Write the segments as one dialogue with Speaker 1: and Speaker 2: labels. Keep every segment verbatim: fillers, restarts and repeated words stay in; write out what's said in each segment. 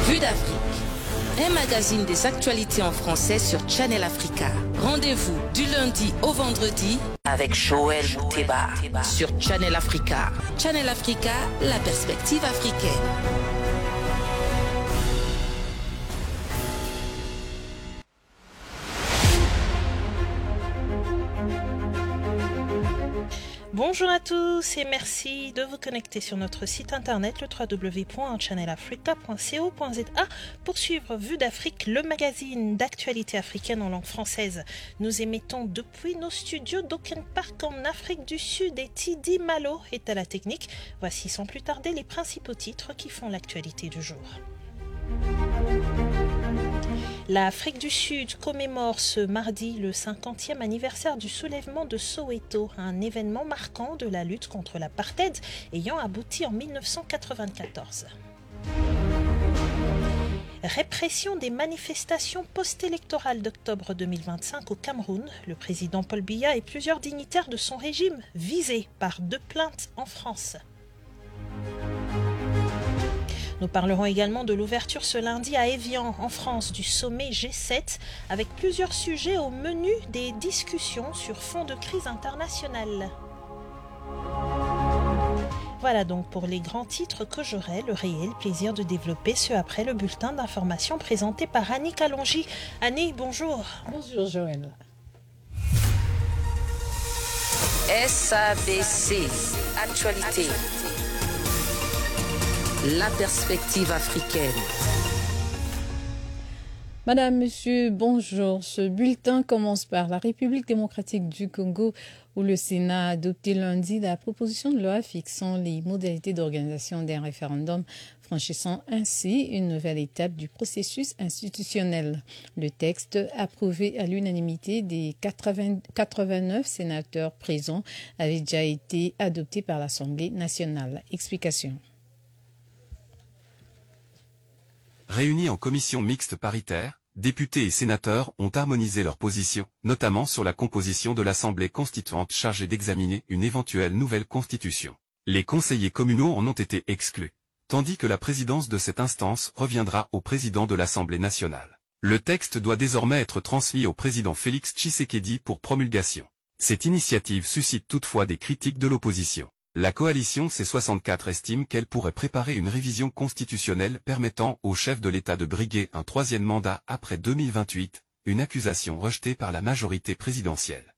Speaker 1: Vue d'Afrique, un magazine des actualités en français sur Channel Africa. Rendez-vous du lundi au vendredi avec Joël Bouteba sur Channel Africa. Channel Africa, la perspective africaine.
Speaker 2: Bonjour à tous et merci de vous connecter sur notre site internet le w w w point channel africa point co point z a pour suivre Vue d'Afrique, le magazine d'actualité africaine en langue française. Nous émettons depuis nos studios d'Oakland Park en Afrique du Sud et Tidi Malo est à la technique. Voici sans plus tarder les principaux titres qui font l'actualité du jour. L'Afrique du Sud commémore ce mardi le cinquantième anniversaire du soulèvement de Soweto, un événement marquant de la lutte contre l'apartheid ayant abouti en mille neuf cent quatre-vingt-quatorze. Répression des manifestations post-électorales d'octobre deux mille vingt-cinq au Cameroun. Le président Paul Biya et plusieurs dignitaires de son régime visés par deux plaintes en France. Nous parlerons également de l'ouverture ce lundi à Évian, en France, du sommet G sept, avec plusieurs sujets au menu des discussions sur fond de crise internationale. Voilà donc pour les grands titres que j'aurai le réel plaisir de développer ce après le bulletin d'information présenté par Annie Kalonji. Annie, bonjour.
Speaker 3: Bonjour Joël.
Speaker 1: S A B C, actualité. La perspective africaine.
Speaker 3: Madame, Monsieur, bonjour. Ce bulletin commence par la République démocratique du Congo, où le Sénat a adopté lundi la proposition de loi fixant les modalités d'organisation d'un référendum, franchissant ainsi une nouvelle étape du processus institutionnel. Le texte, approuvé à l'unanimité des quatre-vingt-neuf sénateurs présents, avait déjà été adopté par l'Assemblée nationale. Explication.
Speaker 4: Réunis en commission mixte paritaire, députés et sénateurs ont harmonisé leurs positions, notamment sur la composition de l'Assemblée constituante chargée d'examiner une éventuelle nouvelle constitution. Les conseillers communaux en ont été exclus, tandis que la présidence de cette instance reviendra au président de l'Assemblée nationale. Le texte doit désormais être transmis au président Félix Tshisekedi pour promulgation. Cette initiative suscite toutefois des critiques de l'opposition. La coalition C soixante-quatre estime qu'elle pourrait préparer une révision constitutionnelle permettant au chef de l'État de briguer un troisième mandat après deux mille vingt-huit, une accusation rejetée par la majorité présidentielle.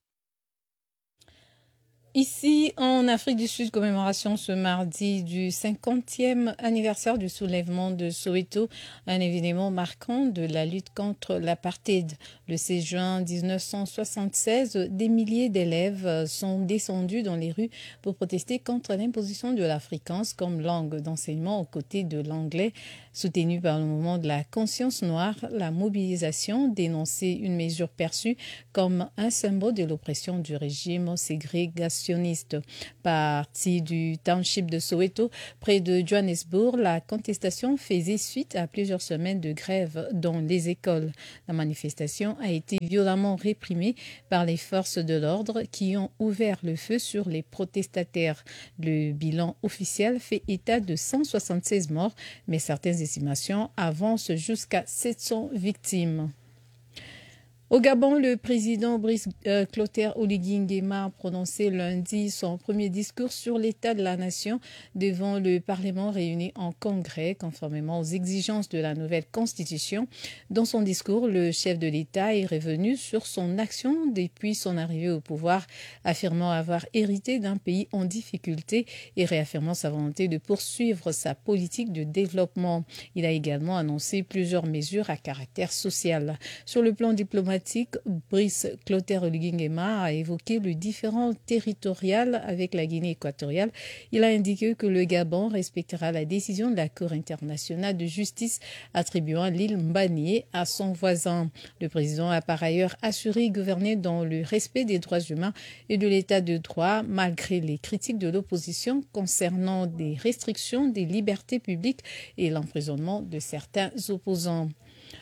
Speaker 3: Ici, en Afrique du Sud, commémoration ce mardi du cinquantième anniversaire du soulèvement de Soweto, un événement marquant de la lutte contre l'apartheid. Le seize juin mille neuf cent soixante-seize, des milliers d'élèves sont descendus dans les rues pour protester contre l'imposition de l'afrikaans comme langue d'enseignement aux côtés de l'anglais. Soutenu par le mouvement de la conscience noire, la mobilisation dénonçait une mesure perçue comme un symbole de l'oppression du régime ségrégationniste. Partie du township de Soweto, près de Johannesburg, la contestation faisait suite à plusieurs semaines de grève dans les écoles. La manifestation a été violemment réprimée par les forces de l'ordre qui ont ouvert le feu sur les protestataires. Le bilan officiel fait état de cent soixante-seize morts, mais certaines estimations avancent jusqu'à sept cents victimes. Au Gabon, le président Brice euh, Clotaire Oligui Nguema a prononcé lundi son premier discours sur l'état de la nation devant le Parlement réuni en congrès, conformément aux exigences de la nouvelle constitution. Dans son discours, le chef de l'État est revenu sur son action depuis son arrivée au pouvoir, affirmant avoir hérité d'un pays en difficulté et réaffirmant sa volonté de poursuivre sa politique de développement. Il a également annoncé plusieurs mesures à caractère social. Sur le plan diplomatique, Brice Clotaire Oligui Nguema a évoqué le différend territorial avec la Guinée équatoriale. Il a indiqué que le Gabon respectera la décision de la Cour internationale de justice attribuant l'île Mbanié à son voisin. Le président a par ailleurs assuré gouverner dans le respect des droits humains et de l'état de droit, malgré les critiques de l'opposition concernant des restrictions des libertés publiques et l'emprisonnement de certains opposants.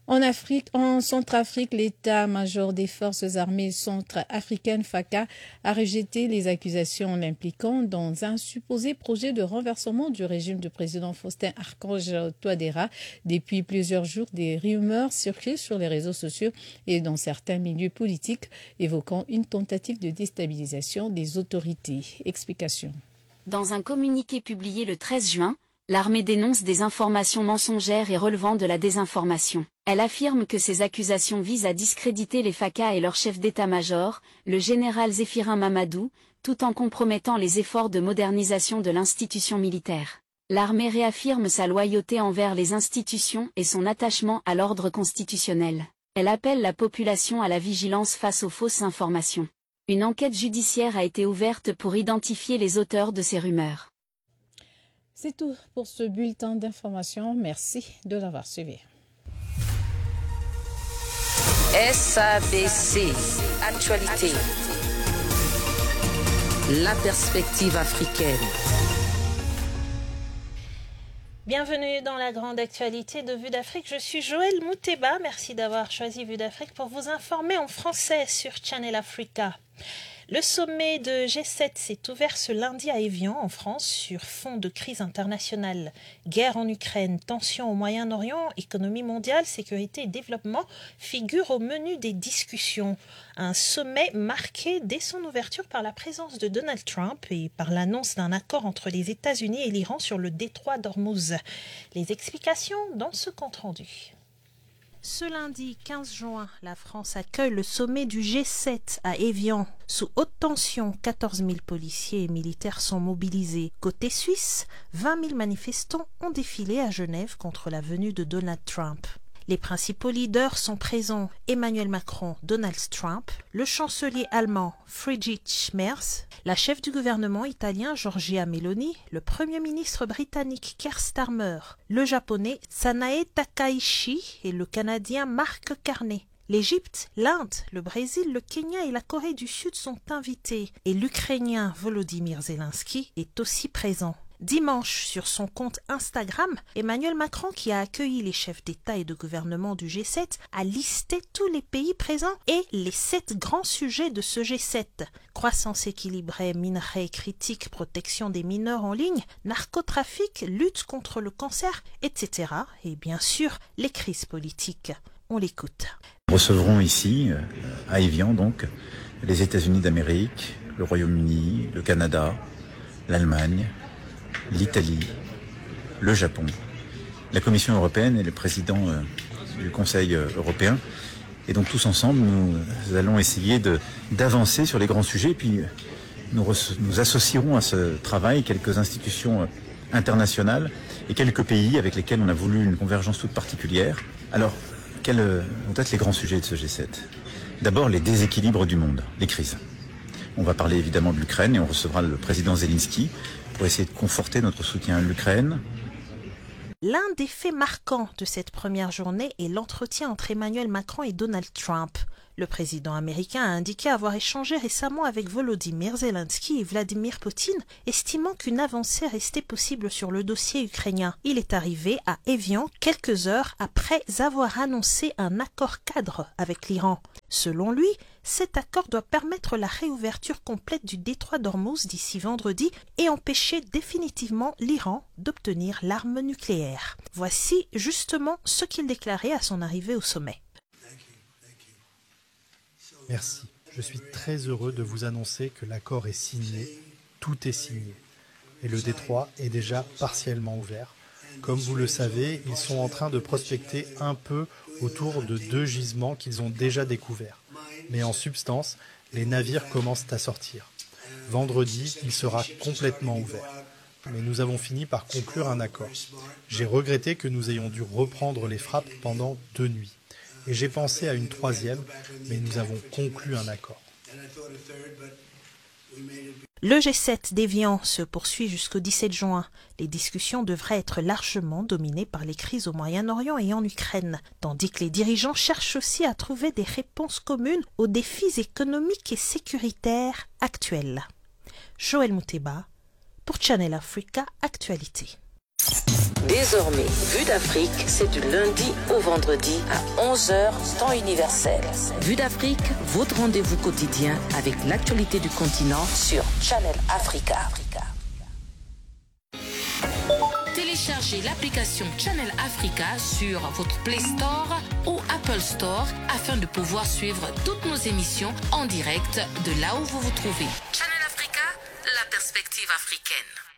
Speaker 3: En Afrique, en Centrafrique, l'état-major des forces armées centrafricaines FACA a rejeté les accusations l'impliquant dans un supposé projet de renversement du régime du président Faustin Archange Touadéra. Depuis plusieurs jours, des rumeurs circulent sur les réseaux sociaux et dans certains milieux politiques, évoquant une tentative de déstabilisation des autorités. Explication.
Speaker 5: Dans un communiqué publié le treize juin, l'armée dénonce des informations mensongères et relevant de la désinformation. Elle affirme que ces accusations visent à discréditer les FACA et leur chef d'état-major, le général Zéphirin Mamadou, tout en compromettant les efforts de modernisation de l'institution militaire. L'armée réaffirme sa loyauté envers les institutions et son attachement à l'ordre constitutionnel. Elle appelle la population à la vigilance face aux fausses informations. Une enquête judiciaire a été ouverte pour identifier les auteurs de ces rumeurs.
Speaker 3: C'est tout pour ce bulletin d'information. Merci de l'avoir suivi.
Speaker 1: S A B C, Actualité. La perspective africaine.
Speaker 2: Bienvenue dans la grande actualité de Vue d'Afrique. Je suis Joël Mouteba. Merci d'avoir choisi Vue d'Afrique pour vous informer en français sur Channel Africa. Le sommet de G sept s'est ouvert ce lundi à Évian, en France, sur fond de crise internationale. Guerre en Ukraine, tensions au Moyen-Orient, économie mondiale, sécurité et développement figurent au menu des discussions. Un sommet marqué dès son ouverture par la présence de Donald Trump et par l'annonce d'un accord entre les États-Unis et l'Iran sur le détroit d'Ormuz. Les explications dans ce compte-rendu. Ce lundi quinze juin, la France accueille le sommet du G sept à Évian. Sous haute tension, quatorze mille policiers et militaires sont mobilisés. Côté suisse, vingt mille manifestants ont défilé à Genève contre la venue de Donald Trump. Les principaux leaders sont présents: Emmanuel Macron, Donald Trump, le chancelier allemand Friedrich Merz, la chef du gouvernement italien Giorgia Meloni, le premier ministre britannique Keir Starmer, le japonais Sanae Takaichi et le canadien Mark Carney. L'Égypte, l'Inde, le Brésil, le Kenya et la Corée du Sud sont invités et l'Ukrainien Volodymyr Zelensky est aussi présent. Dimanche, sur son compte Instagram, Emmanuel Macron, qui a accueilli les chefs d'État et de gouvernement du G sept, a listé tous les pays présents et les sept grands sujets de ce G sept. Croissance équilibrée, minerais critiques, protection des mineurs en ligne, narcotrafic, lutte contre le cancer, et cetera. Et bien sûr, les crises politiques. On l'écoute.
Speaker 6: Nous recevrons ici, à Évian donc, les États-Unis d'Amérique, le Royaume-Uni, le Canada, l'Allemagne, l'Italie, le Japon, la Commission européenne et le président euh, du Conseil euh, européen. Et donc tous ensemble, nous allons essayer de, d'avancer sur les grands sujets. Et puis nous, re- nous associerons à ce travail quelques institutions euh, internationales et quelques pays avec lesquels on a voulu une convergence toute particulière. Alors, quels euh, vont être les grands sujets de ce G sept ? D'abord, les déséquilibres du monde, les crises. On va parler évidemment de l'Ukraine et on recevra le président Zelensky pour essayer de conforter notre soutien à l'Ukraine.
Speaker 2: L'un des faits marquants de cette première journée est l'entretien entre Emmanuel Macron et Donald Trump. Le président américain a indiqué avoir échangé récemment avec Volodymyr Zelensky et Vladimir Poutine, estimant qu'une avancée restait possible sur le dossier ukrainien. Il est arrivé à Évian quelques heures après avoir annoncé un accord cadre avec l'Iran. Selon lui, cet accord doit permettre la réouverture complète du détroit d'Ormuz d'ici vendredi et empêcher définitivement l'Iran d'obtenir l'arme nucléaire. Voici justement ce qu'il déclarait à son arrivée au sommet.
Speaker 7: Merci. Je suis très heureux de vous annoncer que l'accord est signé, tout est signé. Et le détroit est déjà partiellement ouvert. Comme vous le savez, ils sont en train de prospecter un peu autour de deux gisements qu'ils ont déjà découverts. Mais en substance, les navires commencent à sortir. Vendredi, il sera complètement ouvert. Mais nous avons fini par conclure un accord. J'ai regretté que nous ayons dû reprendre les frappes pendant deux nuits. Et j'ai pensé à une troisième, mais nous avons conclu un accord.
Speaker 2: Le G sept d'Évian se poursuit jusqu'au dix-sept juin. Les discussions devraient être largement dominées par les crises au Moyen-Orient et en Ukraine, tandis que les dirigeants cherchent aussi à trouver des réponses communes aux défis économiques et sécuritaires actuels. Joël Mouteba pour Channel Africa Actualité.
Speaker 1: Désormais, Vue d'Afrique, c'est du lundi au vendredi à onze heures, temps universel. Vue d'Afrique, votre rendez-vous quotidien avec l'actualité du continent sur Channel Africa. Téléchargez l'application Channel Africa sur votre Play Store ou Apple Store afin de pouvoir suivre toutes nos émissions en direct de là où vous vous trouvez. Channel Africa, la perspective africaine.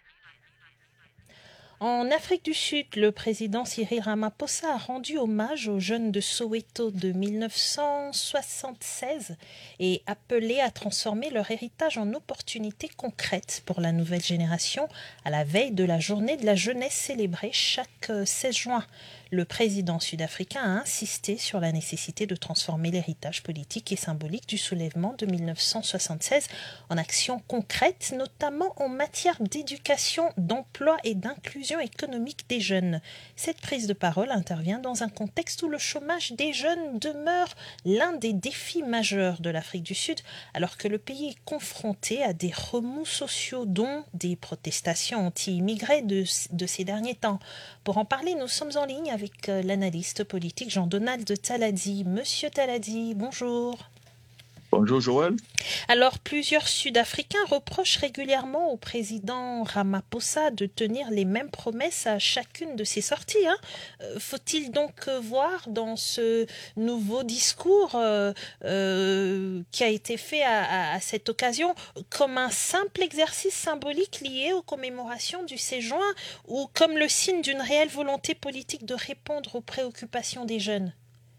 Speaker 2: En Afrique du Sud, le président Cyril Ramaphosa a rendu hommage aux jeunes de Soweto de mille neuf cent soixante-seize et appelé à transformer leur héritage en opportunités concrètes pour la nouvelle génération à la veille de la journée de la jeunesse célébrée chaque seize juin. Le président sud-africain a insisté sur la nécessité de transformer l'héritage politique et symbolique du soulèvement de mille neuf cent soixante-seize en actions concrètes, notamment en matière d'éducation, d'emploi et d'inclusion économique des jeunes. Cette prise de parole intervient dans un contexte où le chômage des jeunes demeure l'un des défis majeurs de l'Afrique du Sud, alors que le pays est confronté à des remous sociaux, dont des protestations anti-immigrés de, de ces derniers temps. Pour en parler, nous sommes en ligne avec avec l'analyste politique Jean-Donald Taladi. Monsieur Taladi, bonjour.
Speaker 8: Bonjour Joël.
Speaker 2: Alors, plusieurs Sud-Africains reprochent régulièrement au président Ramaphosa de tenir les mêmes promesses à chacune de ses sorties. Hein. Euh, faut-il donc voir dans ce nouveau discours euh, euh, qui a été fait à, à, à cette occasion comme un simple exercice symbolique lié aux commémorations du seize juin ou comme le signe d'une réelle volonté politique de répondre aux préoccupations des jeunes ?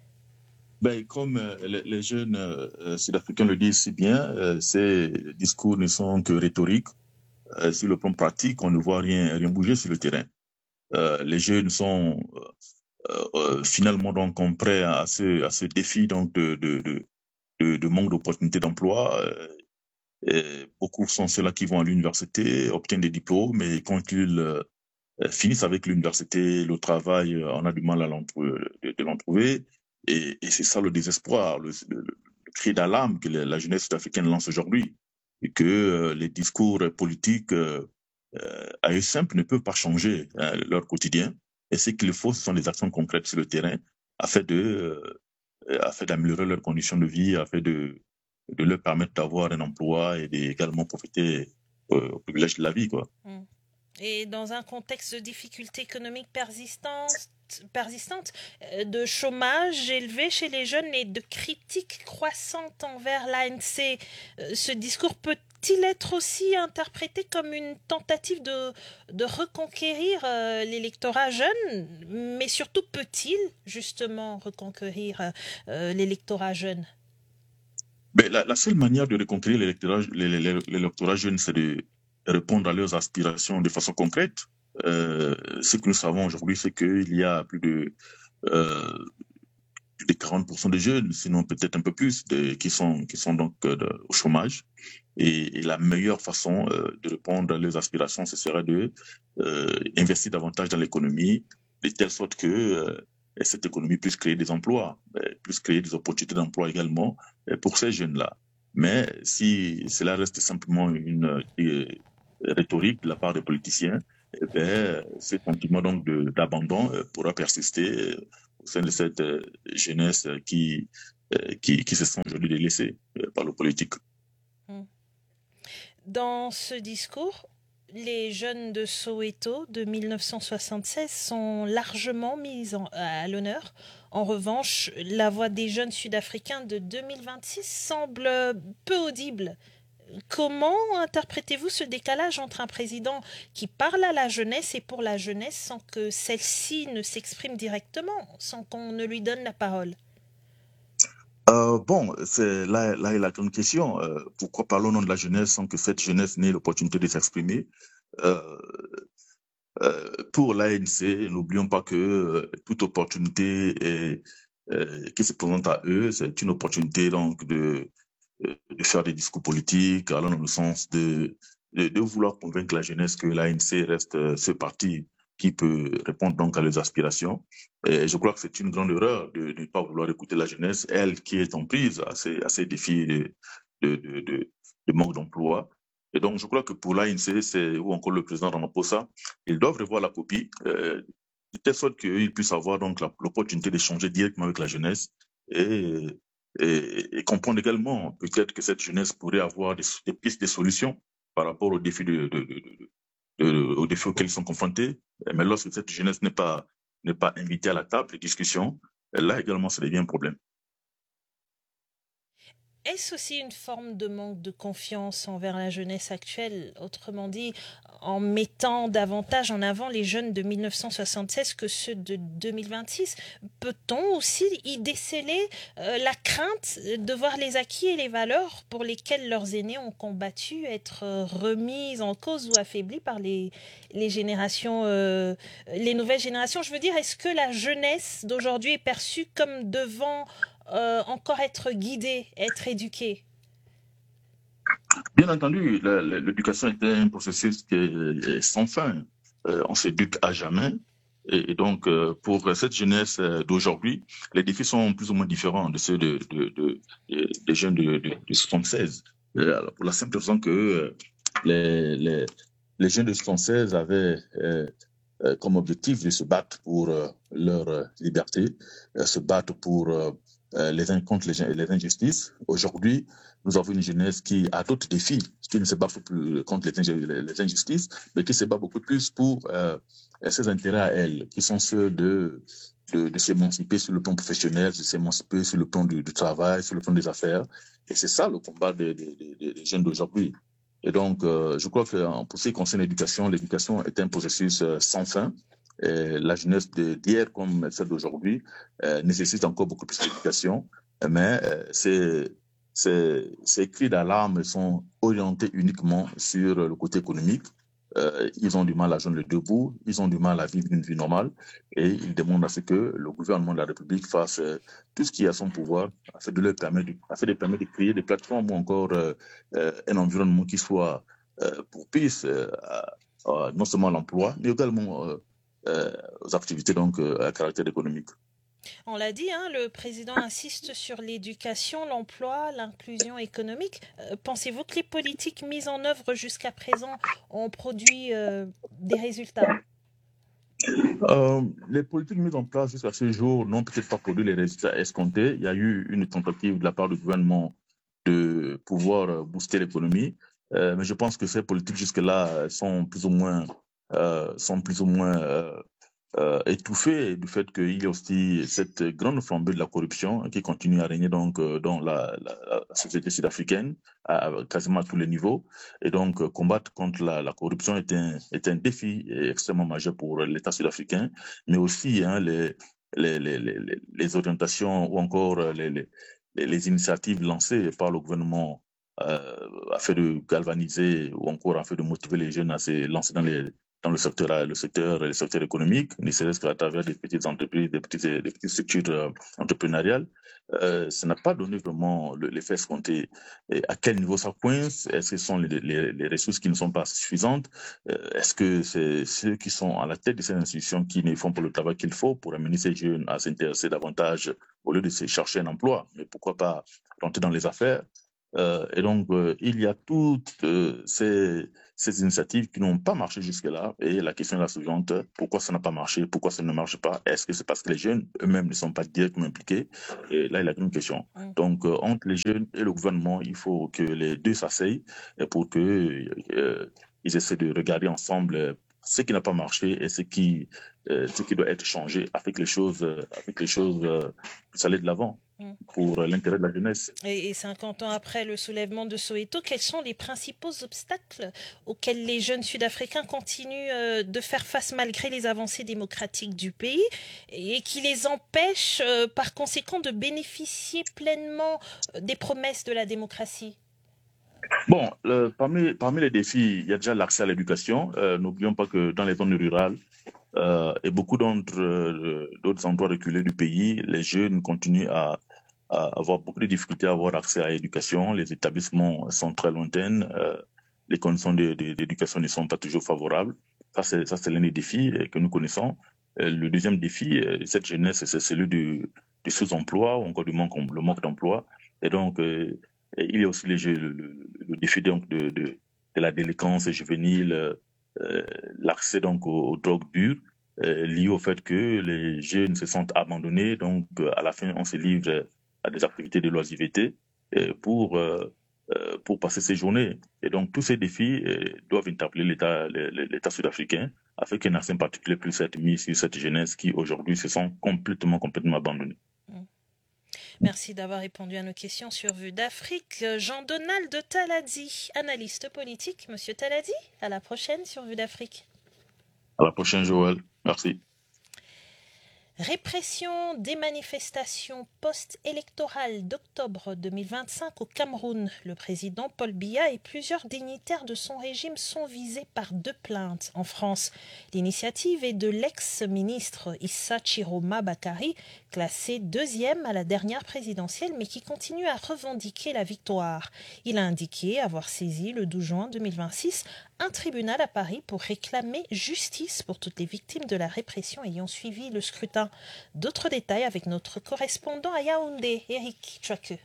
Speaker 8: Ben, comme euh, les, les jeunes euh, sud-africains le disent si bien, euh, ces discours ne sont que rhétoriques. Euh, sur le plan pratique, on ne voit rien, rien bouger sur le terrain. Euh, les jeunes sont euh, euh, finalement donc prêts à ce, à ce défi donc de, de, de, de, de manque d'opportunités d'emploi. Euh, et beaucoup sont ceux-là qui vont à l'université, obtiennent des diplômes, mais quand ils euh, finissent avec l'université, le travail, on a du mal à l'en, de, de l'en trouver. Et, et c'est ça le désespoir, le, le, le cri d'alarme que la jeunesse sud-africaine lance aujourd'hui. Et que euh, les discours politiques, euh, euh, à eux simples, ne peuvent pas changer hein, leur quotidien. Et ce qu'il faut, ce sont des actions concrètes sur le terrain afin de, euh, afin d'améliorer leurs conditions de vie, afin de, de leur permettre d'avoir un emploi et d'également profiter euh, au privilège de la vie, quoi.
Speaker 2: Et dans un contexte de difficultés économiques persistantes, persistante, de chômage élevé chez les jeunes et de critiques croissantes envers l'A N C. Ce discours peut-il être aussi interprété comme une tentative de, de reconquérir euh, l'électorat jeune, mais surtout peut-il justement reconquérir euh, l'électorat jeune ?
Speaker 8: Ben, la, la seule manière de reconquérir l'électorat, l'électorat jeune, c'est de répondre à leurs aspirations de façon concrète. Euh, ce que nous savons aujourd'hui, c'est qu'il y a plus de, euh, plus de quarante pour cent des jeunes, sinon peut-être un peu plus, de, qui sont qui sont donc euh, de, au chômage. Et, et la meilleure façon euh, de répondre à leurs aspirations, ce serait de euh, investir davantage dans l'économie, de telle sorte que euh, cette économie puisse créer des emplois, puisse créer des opportunités d'emploi également pour ces jeunes-là. Mais si cela reste simplement une, une rhétorique de la part des politiciens, eh bien, ce sentiment donc de, d'abandon pourra persister au sein de cette jeunesse qui, qui, qui se sent aujourd'hui délaissée par le politique.
Speaker 2: Dans ce discours, les jeunes de Soweto de mille neuf cent soixante-seize sont largement mis en, à l'honneur. En revanche, la voix des jeunes sud-africains de deux mille vingt-six semble peu audible. Comment interprétez-vous ce décalage entre un président qui parle à la jeunesse et pour la jeunesse sans que celle-ci ne s'exprime directement, sans qu'on ne lui donne la parole ?
Speaker 8: Euh, bon, c'est là, là est la grande question. Euh, pourquoi parler au nom de la jeunesse sans que cette jeunesse n'ait l'opportunité de s'exprimer ? euh, euh, Pour l'A N C, n'oublions pas que euh, toute opportunité est, euh, qui se présente à eux, c'est une opportunité donc de, de faire des discours politiques, allant dans le sens de, de, de vouloir convaincre la jeunesse que l'A N C reste euh, ce parti qui peut répondre donc à leurs aspirations. Et je crois que c'est une grande erreur de ne pas vouloir écouter la jeunesse, elle qui est en prise à ces, à ces défis de, de, de, de, de manque d'emploi. Et donc, je crois que pour l'A N C, c'est, ou encore le président Ramaphosa, ils doivent revoir la copie, euh, de telle sorte qu'ils puissent avoir donc la- l'opportunité d'échanger directement avec la jeunesse et, et, et comprendre également peut-être que cette jeunesse pourrait avoir des, des pistes de solutions par rapport aux défis, de, de, de, de, de, aux défis auxquels ils sont confrontés. Mais lorsque cette jeunesse n'est pas, n'est pas invitée à la table de discussion, là également, ça devient un problème.
Speaker 2: Est-ce aussi une forme de manque de confiance envers la jeunesse actuelle? Autrement dit, en mettant davantage en avant les jeunes de mille neuf cent soixante-seize que ceux de deux mille vingt-six, peut-on aussi y déceler euh, la crainte de voir les acquis et les valeurs pour lesquelles leurs aînés ont combattu être remises en cause ou affaiblies par les, les générations, euh, les nouvelles générations? Je veux dire, est-ce que la jeunesse d'aujourd'hui est perçue comme devant Euh, encore être guidé, être éduqué?
Speaker 8: Bien entendu, la- la- l'éducation est un processus qui est sans fin. Euh, on s'éduque à jamais. Et, et donc, euh, pour cette jeunesse euh, d'aujourd'hui, les défis sont plus ou moins différents de ceux de, de, de, de- des jeunes de, de, de soixante-seize. Euh, alors, pour la simple raison que euh, les, les, les jeunes de soixante-seize avaient euh, euh, comme objectif de se battre pour euh, leur euh, liberté, euh, se battre pour euh, euh, les in- contre les, les injustices. Aujourd'hui, nous avons une jeunesse qui a d'autres défis, qui ne se bat plus contre les, inju- les- les injustices, mais qui se bat beaucoup plus pour euh, ses intérêts à elle, qui sont ceux de, de, de s'émanciper sur le plan professionnel, de s'émanciper sur le plan du, du travail, sur le plan des affaires. Et c'est ça le combat des, des, des, des jeunes d'aujourd'hui. Et donc, euh, je crois que pour ce qui concerne l'éducation, l'éducation est un processus euh, sans fin. Et la jeunesse de- d'hier comme celle d'aujourd'hui euh, nécessite encore beaucoup plus d'éducation, mais euh, ces, ces, ces cris d'alarme sont orientés uniquement sur le côté économique. Euh, ils ont du mal à joindre le debout, ils ont du mal à vivre une vie normale et ils demandent à ce que le gouvernement de la République fasse euh, tout ce qui est à son pouvoir afin de leur permettre de, afin de, permettre de créer des plateformes ou encore euh, euh, un environnement qui soit euh, propice euh, à, à, non seulement à l'emploi, mais également euh, euh, aux activités donc euh, à caractère économique.
Speaker 2: On l'a dit, hein, le président insiste sur l'éducation, l'emploi, l'inclusion économique. Euh, pensez-vous que les politiques mises en œuvre jusqu'à présent ont produit euh, des résultats?
Speaker 8: Euh, les politiques mises en place jusqu'à ce jour n'ont peut-être pas produit les résultats escomptés. Il y a eu une tentative de la part du gouvernement de pouvoir booster l'économie, euh, mais je pense que ces politiques jusque-là sont plus ou moins, euh, sont plus ou moins euh, euh, étouffées du fait qu'il y a aussi cette grande flambée de la corruption qui continue à régner donc euh, dans la, la, la société sud-africaine à, à quasiment à tous les niveaux. Et donc euh, combattre contre la, la corruption est un, est un défi extrêmement majeur pour l'État sud-africain, mais aussi hein, les, les, les, les, les orientations ou encore les, les, les initiatives lancées par le gouvernement euh, afin de galvaniser ou encore afin de motiver les jeunes à se lancer dans les dans le secteur, le secteur, le secteur économique, ne serait-ce qu'à travers des petites entreprises, des petites, des petites structures euh, entrepreneuriales, euh, ça n'a pas donné vraiment l'effet escompté. Et à quel niveau ça coince? Est-ce que ce sont les, les, les ressources qui ne sont pas suffisantes? euh, Est-ce que c'est ceux qui sont à la tête de ces institutions qui ne font pas le travail qu'il faut pour amener ces jeunes à s'intéresser davantage au lieu de se chercher un emploi? Mais pourquoi pas rentrer dans les affaires? Euh, et donc, euh, il y a toutes euh, ces, ces initiatives qui n'ont pas marché jusque-là. Et la question est la suivante, pourquoi ça n'a pas marché? Pourquoi ça ne marche pas? Est-ce que c'est parce que les jeunes eux-mêmes ne sont pas directement impliqués? Et là, il y a une question.
Speaker 2: Mm.
Speaker 8: Donc, euh, entre les jeunes et le gouvernement, il faut que les deux s'asseyent pour que euh, ils essaient de regarder ensemble ce qui n'a pas marché et ce qui, euh, ce qui doit être changé afin que les choses, afin que les choses euh, puissent aller de l'avant pour l'intérêt de la jeunesse.
Speaker 2: Et, et cinquante ans après le soulèvement de Soweto, quels sont les principaux obstacles auxquels les jeunes Sud-Africains continuent euh, de faire face malgré les avancées démocratiques du pays et qui les empêchent euh, par conséquent de bénéficier pleinement des promesses de la démocratie?
Speaker 8: Bon, le, parmi, parmi les défis, il y a déjà l'accès à l'éducation. Euh, n'oublions pas que dans les zones rurales euh, et beaucoup d'autres euh, d'autres endroits reculés du pays, les jeunes continuent à, à avoir beaucoup de difficultés à avoir accès à l'éducation. Les établissements sont très lointains. Euh, les conditions d'éducation ne sont pas toujours favorables. Ça, c'est, ça, c'est l'un des défis que nous connaissons. Euh, le deuxième défi, euh, cette jeunesse, c'est celui du, du sous-emploi ou encore du manque, le manque d'emploi. Et donc, euh, et il y a aussi les jeux, le, le, le défi donc de, de, de la délinquance juvénile, euh, l'accès donc aux, aux drogues dures, euh, lié au fait que les jeunes se sentent abandonnés. Donc, euh, à la fin, on se livre à des activités de l'oisiveté euh, pour euh, euh, pour passer ces journées. Et donc, tous ces défis euh, doivent interpeller l'État l'État sud-africain afin qu'un accent particulier puisse être mis sur cette jeunesse qui aujourd'hui se sent complètement complètement abandonnée.
Speaker 2: Merci d'avoir répondu à nos questions sur Vue d'Afrique. Jean-Donald Taladi, analyste politique. Monsieur Taladi, à la prochaine sur Vue d'Afrique.
Speaker 8: À la prochaine, Joël. Merci.
Speaker 2: Répression des manifestations post-électorales d'octobre deux mille vingt-cinq au Cameroun. Le président Paul Biya et plusieurs dignitaires de son régime sont visés par deux plaintes en France. L'initiative est de l'ex-ministre Issa Chiroma Bakary, classé deuxième à la dernière présidentielle, mais qui continue à revendiquer la victoire. Il a indiqué avoir saisi le douze juin deux mille vingt-six un tribunal à Paris pour réclamer justice pour toutes les victimes de la répression ayant suivi le scrutin. D'autres détails avec notre correspondant à Yaoundé, Eric Chouake.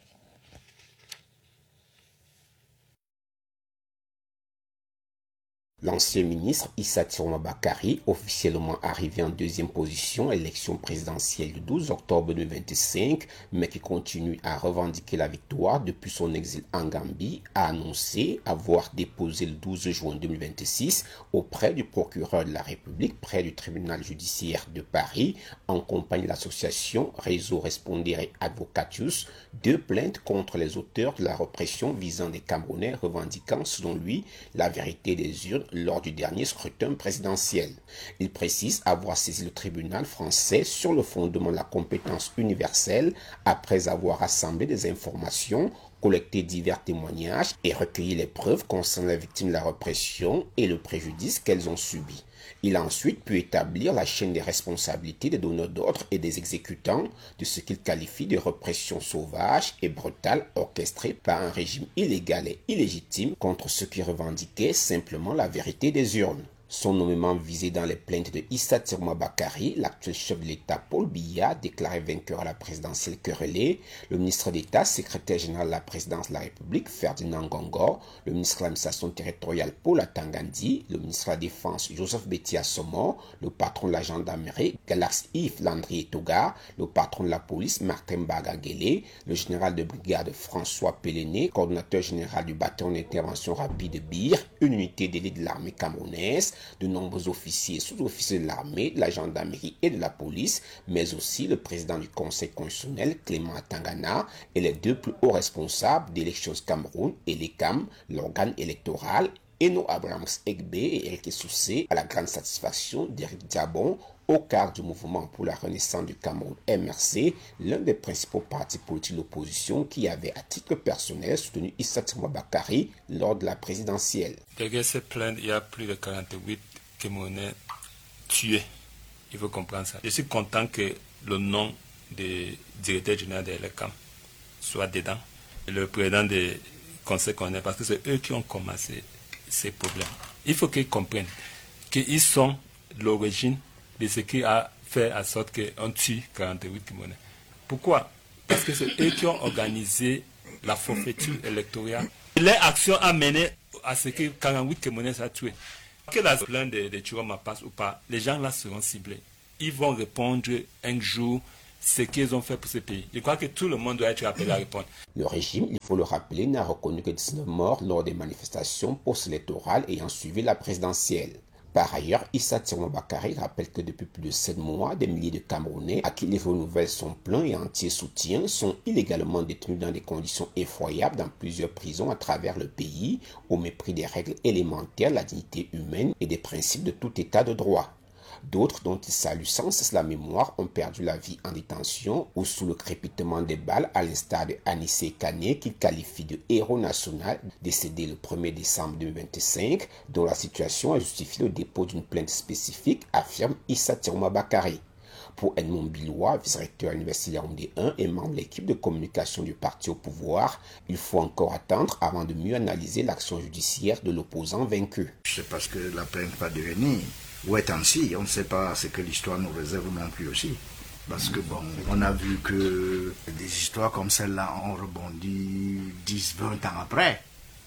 Speaker 9: L'ancien ministre Issa Chiroma Bakary, officiellement arrivé en deuxième position à l'élection présidentielle du douze octobre deux mille vingt-cinq, mais qui continue à revendiquer la victoire depuis son exil en Gambie, a annoncé avoir déposé le douze juin deux mille vingt-six auprès du procureur de la République près du tribunal judiciaire de Paris, en compagnie de l'association Réseau Respondere Advocatus, deux plaintes contre les auteurs de la répression visant des Camerounais revendiquant, selon lui, la vérité des urnes lors du dernier scrutin présidentiel. Il précise avoir saisi le tribunal français sur le fondement de la compétence universelle après avoir rassemblé des informations, collecté divers témoignages et recueilli les preuves concernant les victimes de la répression et le préjudice qu'elles ont subi. Il a ensuite pu établir la chaîne des responsabilités des donneurs d'ordre et des exécutants de ce qu'il qualifie de répression sauvage et brutale orchestrée par un régime illégal et illégitime contre ceux qui revendiquaient simplement la vérité des urnes. Son nommement visé dans les plaintes de Issa Chiroma Bakary, l'actuel chef de l'État Paul Biya, déclaré vainqueur à la présidentielle querellée, le ministre d'État, secrétaire général de la présidence de la République, Ferdinand Ngongor, le ministre de l'administration territoriale Paul Atangandi, le ministre de la Défense Joseph Betty Assomo, le patron de la gendarmerie Galax Yves Landry Toga, le patron de la police Martin Bagagele, le général de brigade François Pellené, coordonnateur général du bataillon d'intervention rapide B I R, une unité d'élite de l'armée camerounaise, de nombreux officiers et sous-officiers de l'armée, de la gendarmerie et de la police, mais aussi le président du Conseil constitutionnel, Clément Atangana, et les deux plus hauts responsables d'élections du Cameroun et l'E C A M, l'organe électoral, Eno Abrahams Egbe et Eric Soussé, à la grande satisfaction d'Éric Diabon, au cadre du mouvement pour la renaissance du Cameroun M R C, l'un des principaux partis politiques de l'opposition qui avait à titre personnel soutenu Issa Chiroma Bakary lors de la présidentielle.
Speaker 10: Derrière cette plainte, il y a plus de quarante-huit Camerounais tués. Il faut comprendre ça. Je suis content que le nom du directeur général de l'E C A M soit dedans. Le président du conseil connaît parce que c'est eux qui ont commencé ces problèmes. Il faut qu'ils comprennent qu'ils sont l'origine de ce qui a fait en sorte qu'on tue quarante-huit Camerounais. Pourquoi? Parce que c'est eux qui ont organisé la forfaiture électorale. Leur action a mené à ce que quarante-huit Camerounais soient tués. Que la plainte de, de Chiroma passe ou pas, les gens là seront ciblés. Ils vont répondre un jour ce qu'ils ont fait pour ce pays. Je crois que tout le monde doit être appelé à répondre.
Speaker 9: Le régime, il faut le rappeler, n'a reconnu que dix-neuf morts lors des manifestations post-électorales ayant suivi la présidentielle. Par ailleurs, Issa Chiroma Bakary rappelle que depuis plus de sept mois, des milliers de Camerounais à qui il renouvelle son plein et entier soutien sont illégalement détenus dans des conditions effroyables dans plusieurs prisons à travers le pays, au mépris des règles élémentaires de la dignité humaine et des principes de tout état de droit. D'autres, dont il salue sans cesse la mémoire, ont perdu la vie en détention ou sous le crépitement des balles, à l'instar de Anissé Kané, qu'il qualifie de héros national, décédé le premier décembre deux mille vingt-cinq, dont la situation a justifié le dépôt d'une plainte spécifique, affirme Issa Chiroma Bakary. Pour Edmond Bilois, vice-recteur à l'Université Yaoundé un et membre de l'équipe de communication du parti au pouvoir, il faut encore attendre avant de mieux analyser l'action judiciaire de l'opposant vaincu.
Speaker 11: C'est parce que la plainte va devenir ou est ainsi, on ne sait pas ce que l'histoire nous réserve non plus aussi. Parce que bon, on a vu que des histoires comme celle-là ont rebondi dix, vingt ans après.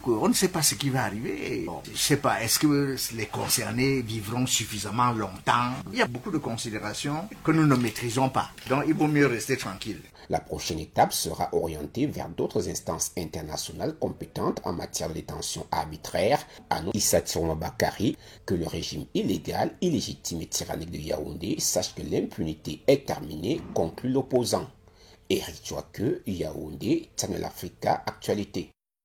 Speaker 11: On ne sait pas ce qui va arriver. Bon, je ne sais pas, est-ce que les concernés vivront suffisamment longtemps? Il y a beaucoup de considérations que nous ne maîtrisons pas. Donc il vaut mieux rester tranquille.
Speaker 9: La prochaine étape sera orientée vers d'autres instances internationales compétentes en matière de détention arbitraire, annonce Issa Tiroma Bakary, que le régime illégal, illégitime et tyrannique de Yaoundé sache que l'impunité est terminée, conclut l'opposant. Eric Chouake, Yaoundé, Channel Africa, Actualité.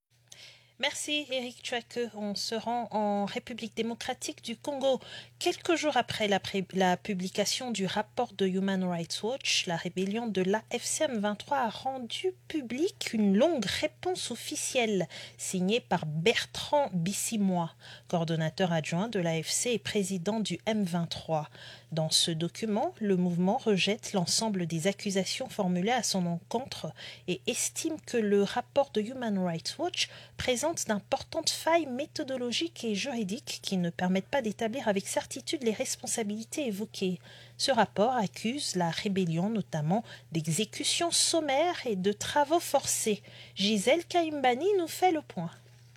Speaker 2: Merci Eric Chouake. On se rend en République démocratique du Congo. Quelques jours après la, la publication du rapport de Human Rights Watch, la rébellion de l'A F C M vingt-trois a rendu publique une longue réponse officielle signée par Bertrand Bissimois, coordonnateur adjoint de l'A F C et président du M vingt-trois. Dans ce document, le mouvement rejette l'ensemble des accusations formulées à son encontre et estime que le rapport de Human Rights Watch présente d'importantes failles méthodologiques et juridiques qui ne permettent pas d'établir avec certitude les responsabilités évoquées. Ce rapport accuse la rébellion notamment d'exécutions sommaires et de travaux forcés. Gisèle Kaimbani nous fait le point.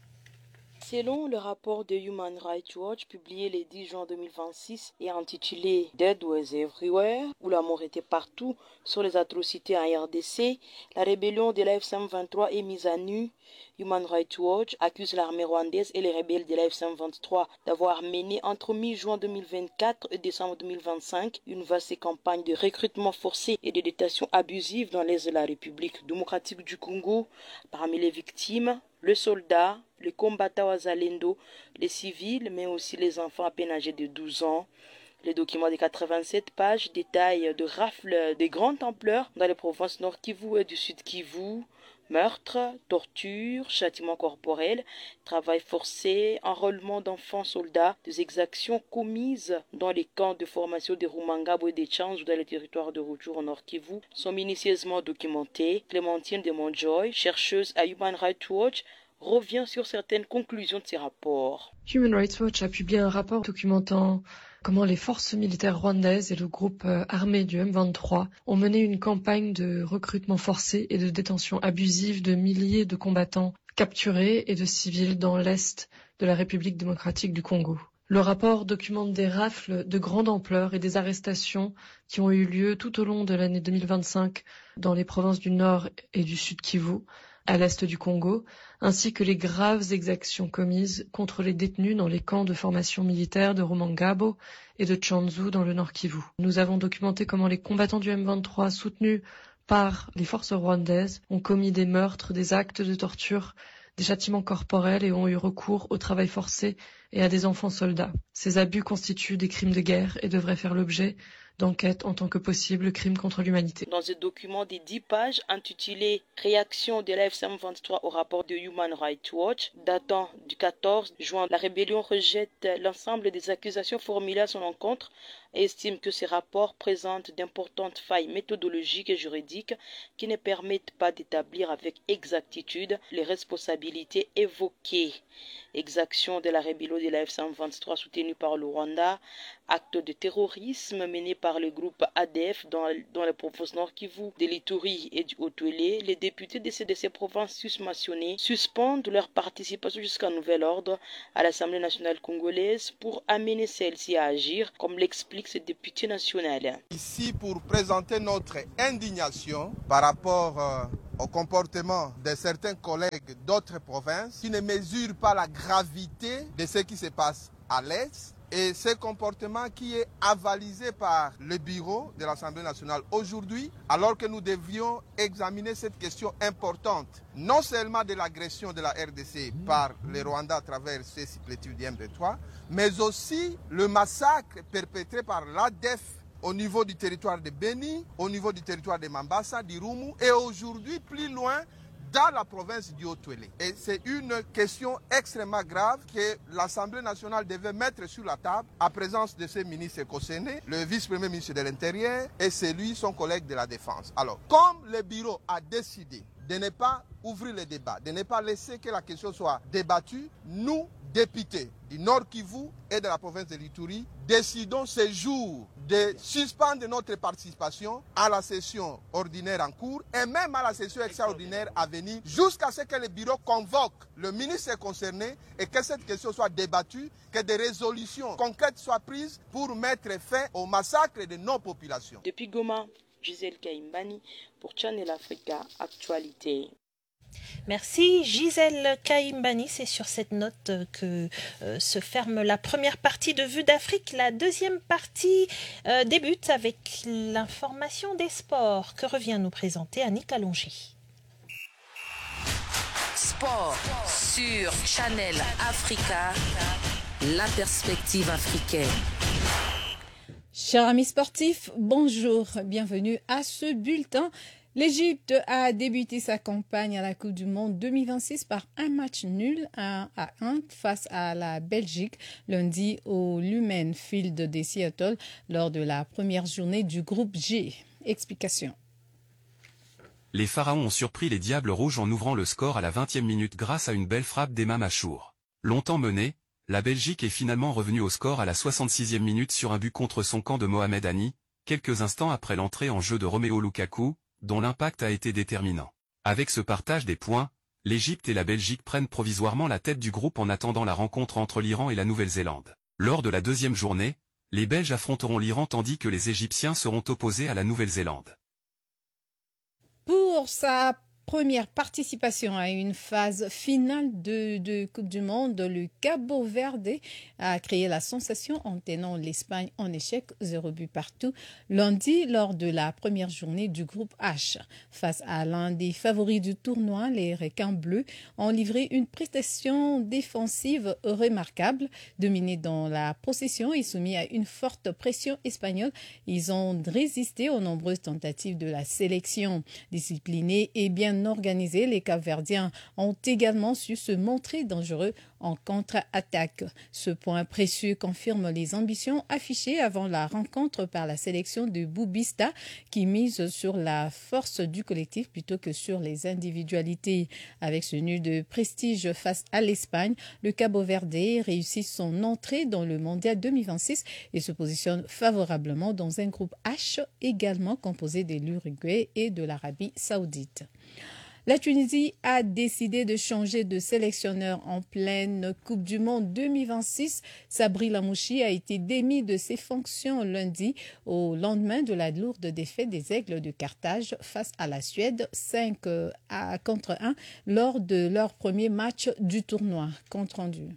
Speaker 12: Selon le rapport de Human Rights Watch publié le dix juin deux mille vingt-six et intitulé « Dead was everywhere » où la mort était partout sur les atrocités en R D C, la rébellion de l'A F C M vingt-trois est mise à nu. Human Rights Watch accuse l'armée rwandaise et les rebelles de l'A F C M vingt-trois d'avoir mené entre mi-juin deux mille vingt-quatre et décembre deux mille vingt-cinq une vaste campagne de recrutement forcé et de détention abusive dans l'est de la République démocratique du Congo. Parmi les victimes, le soldat, les combattants wazalendo, les civils, mais aussi les enfants à peine âgés de douze ans. Les documents de quatre-vingt-sept pages détaillent de rafles de grande ampleur dans les provinces Nord Kivu et du Sud Kivu. Meurtres, tortures, châtiments corporels, travail forcé, enrôlement d'enfants soldats, des exactions commises dans les camps de formation de Rumangabo et de Tchanzu dans les territoires de Rutshuru au Nord Kivu sont minutieusement documentés. Clémentine de Montjoy, chercheuse à Human Rights Watch, revient sur certaines conclusions de ces rapports.
Speaker 13: Human Rights Watch a publié un rapport documentant comment les forces militaires rwandaises et le groupe armé du M vingt-trois ont mené une campagne de recrutement forcé et de détention abusive de milliers de combattants capturés et de civils dans l'est de la République démocratique du Congo. Le rapport documente des rafles de grande ampleur et des arrestations qui ont eu lieu tout au long de l'année deux mille vingt-cinq dans les provinces du Nord et du Sud Kivu, à l'est du Congo, ainsi que les graves exactions commises contre les détenus dans les camps de formation militaire de Rumangabo et de Tchanzu dans le Nord Kivu. Nous avons documenté comment les combattants du M vingt-trois soutenus par les forces rwandaises ont commis des meurtres, des actes de torture, des châtiments corporels et ont eu recours au travail forcé et à des enfants soldats. Ces abus constituent des crimes de guerre et devraient faire l'objet d'enquête en tant que possible crime contre l'humanité.
Speaker 12: Dans ce document de dix pages intitulé « Réaction de l'A F C M vingt-trois au rapport de Human Rights Watch » datant du quatorze juin, la rébellion rejette l'ensemble des accusations formulées à son encontre et estime que ces rapports présentent d'importantes failles méthodologiques et juridiques qui ne permettent pas d'établir avec exactitude les responsabilités évoquées. Exaction de la rébellion de l'A F C M vingt-trois soutenue par le Rwanda, acte de terrorisme mené par le groupe A D F dans, dans les provinces Nord Kivu, de l'Ituri et du Haut-Uélé. Les députés de ces, de ces provinces susmentionnées suspendent leur participation jusqu'à nouvel ordre à l'Assemblée nationale congolaise pour amener celle-ci à agir, comme l'explique ce député national.
Speaker 14: Ici pour présenter notre indignation par rapport euh, au comportement de certains collègues d'autres provinces qui ne mesurent pas la gravité de ce qui se passe à l'Est et ce comportement qui est avalisé par le bureau de l'Assemblée nationale aujourd'hui, alors que nous devions examiner cette question importante, non seulement de l'agression de la R D C par le Rwanda à travers ces supplétifs du M vingt-trois, mais aussi le massacre perpétré par l'A D F au niveau du territoire de Beni, au niveau du territoire de Mambasa, d'Irumu et aujourd'hui plus loin dans la province du Haut-Uélé. Et c'est une question extrêmement grave que l'Assemblée nationale devait mettre sur la table à présence de ses ministres concernés, le vice-premier ministre de l'Intérieur et celui, son collègue de la Défense. Alors, comme le bureau a décidé de ne pas ouvrir le débat, de ne pas laisser que la question soit débattue, nous députés du Nord Kivu et de la province de l'Ituri, décidons ce jour de suspendre notre participation à la session ordinaire en cours et même à la session extraordinaire à venir jusqu'à ce que le bureau convoque le ministre concerné et que cette question soit débattue, que des résolutions concrètes soient prises pour mettre fin au massacre de nos populations.
Speaker 12: Depuis Goma, Gisèle Kaimbani pour Channel Africa Actualité.
Speaker 2: Merci Gisèle Kaimbani. C'est sur cette note que euh, se ferme la première partie de Vue d'Afrique. La deuxième partie euh, débute avec l'information des sports que revient nous présenter Annick Alongi.
Speaker 1: Sport sur Channel Africa, la perspective africaine.
Speaker 3: Chers amis sportifs, bonjour, bienvenue à ce bulletin. L'Égypte a débuté sa campagne à la Coupe du Monde deux mille vingt-six par un match nul un à un face à la Belgique lundi au Lumen Field de Seattle lors de la première journée du groupe G. Explication.
Speaker 4: Les Pharaons ont surpris les Diables Rouges en ouvrant le score à la vingtième minute grâce à une belle frappe d'Emma Machour. Longtemps menée, la Belgique est finalement revenue au score à la soixante-sixième minute sur un but contre son camp de Mohamed Hani, quelques instants après l'entrée en jeu de Romelu Lukaku, dont l'impact a été déterminant. Avec ce partage des points, l'Égypte et la Belgique prennent provisoirement la tête du groupe en attendant la rencontre entre l'Iran et la Nouvelle-Zélande. Lors de la deuxième journée, les Belges affronteront l'Iran tandis que les Égyptiens seront opposés à la Nouvelle-Zélande.
Speaker 3: Pour sa première participation à une phase finale de, de Coupe du Monde, le Cabo Verde a créé la sensation en tenant l'Espagne en échec, zéro but partout, lundi lors de la première journée du groupe H. Face à l'un des favoris du tournoi, les Requins bleus ont livré une prestation défensive remarquable. Dominés dans la possession et soumis à une forte pression espagnole, ils ont résisté aux nombreuses tentatives de la sélection. Disciplinés et bien organisés, les Cap-Verdiens ont également su se montrer dangereux en contre-attaque. Ce point précieux confirme les ambitions affichées avant la rencontre par la sélection de Boubista qui mise sur la force du collectif plutôt que sur les individualités. Avec ce nul de prestige face à l'Espagne, le Cabo Verde réussit son entrée dans le Mondial deux mille vingt-six et se positionne favorablement dans un groupe H également composé de l'Uruguay et de l'Arabie Saoudite. La Tunisie a décidé de changer de sélectionneur en pleine Coupe du Monde deux mille vingt-six. Sabri Lamouchi a été démis de ses fonctions lundi au lendemain de la lourde défaite des Aigles de Carthage face à la Suède cinq contre un lors de leur premier match du tournoi. Compte rendu.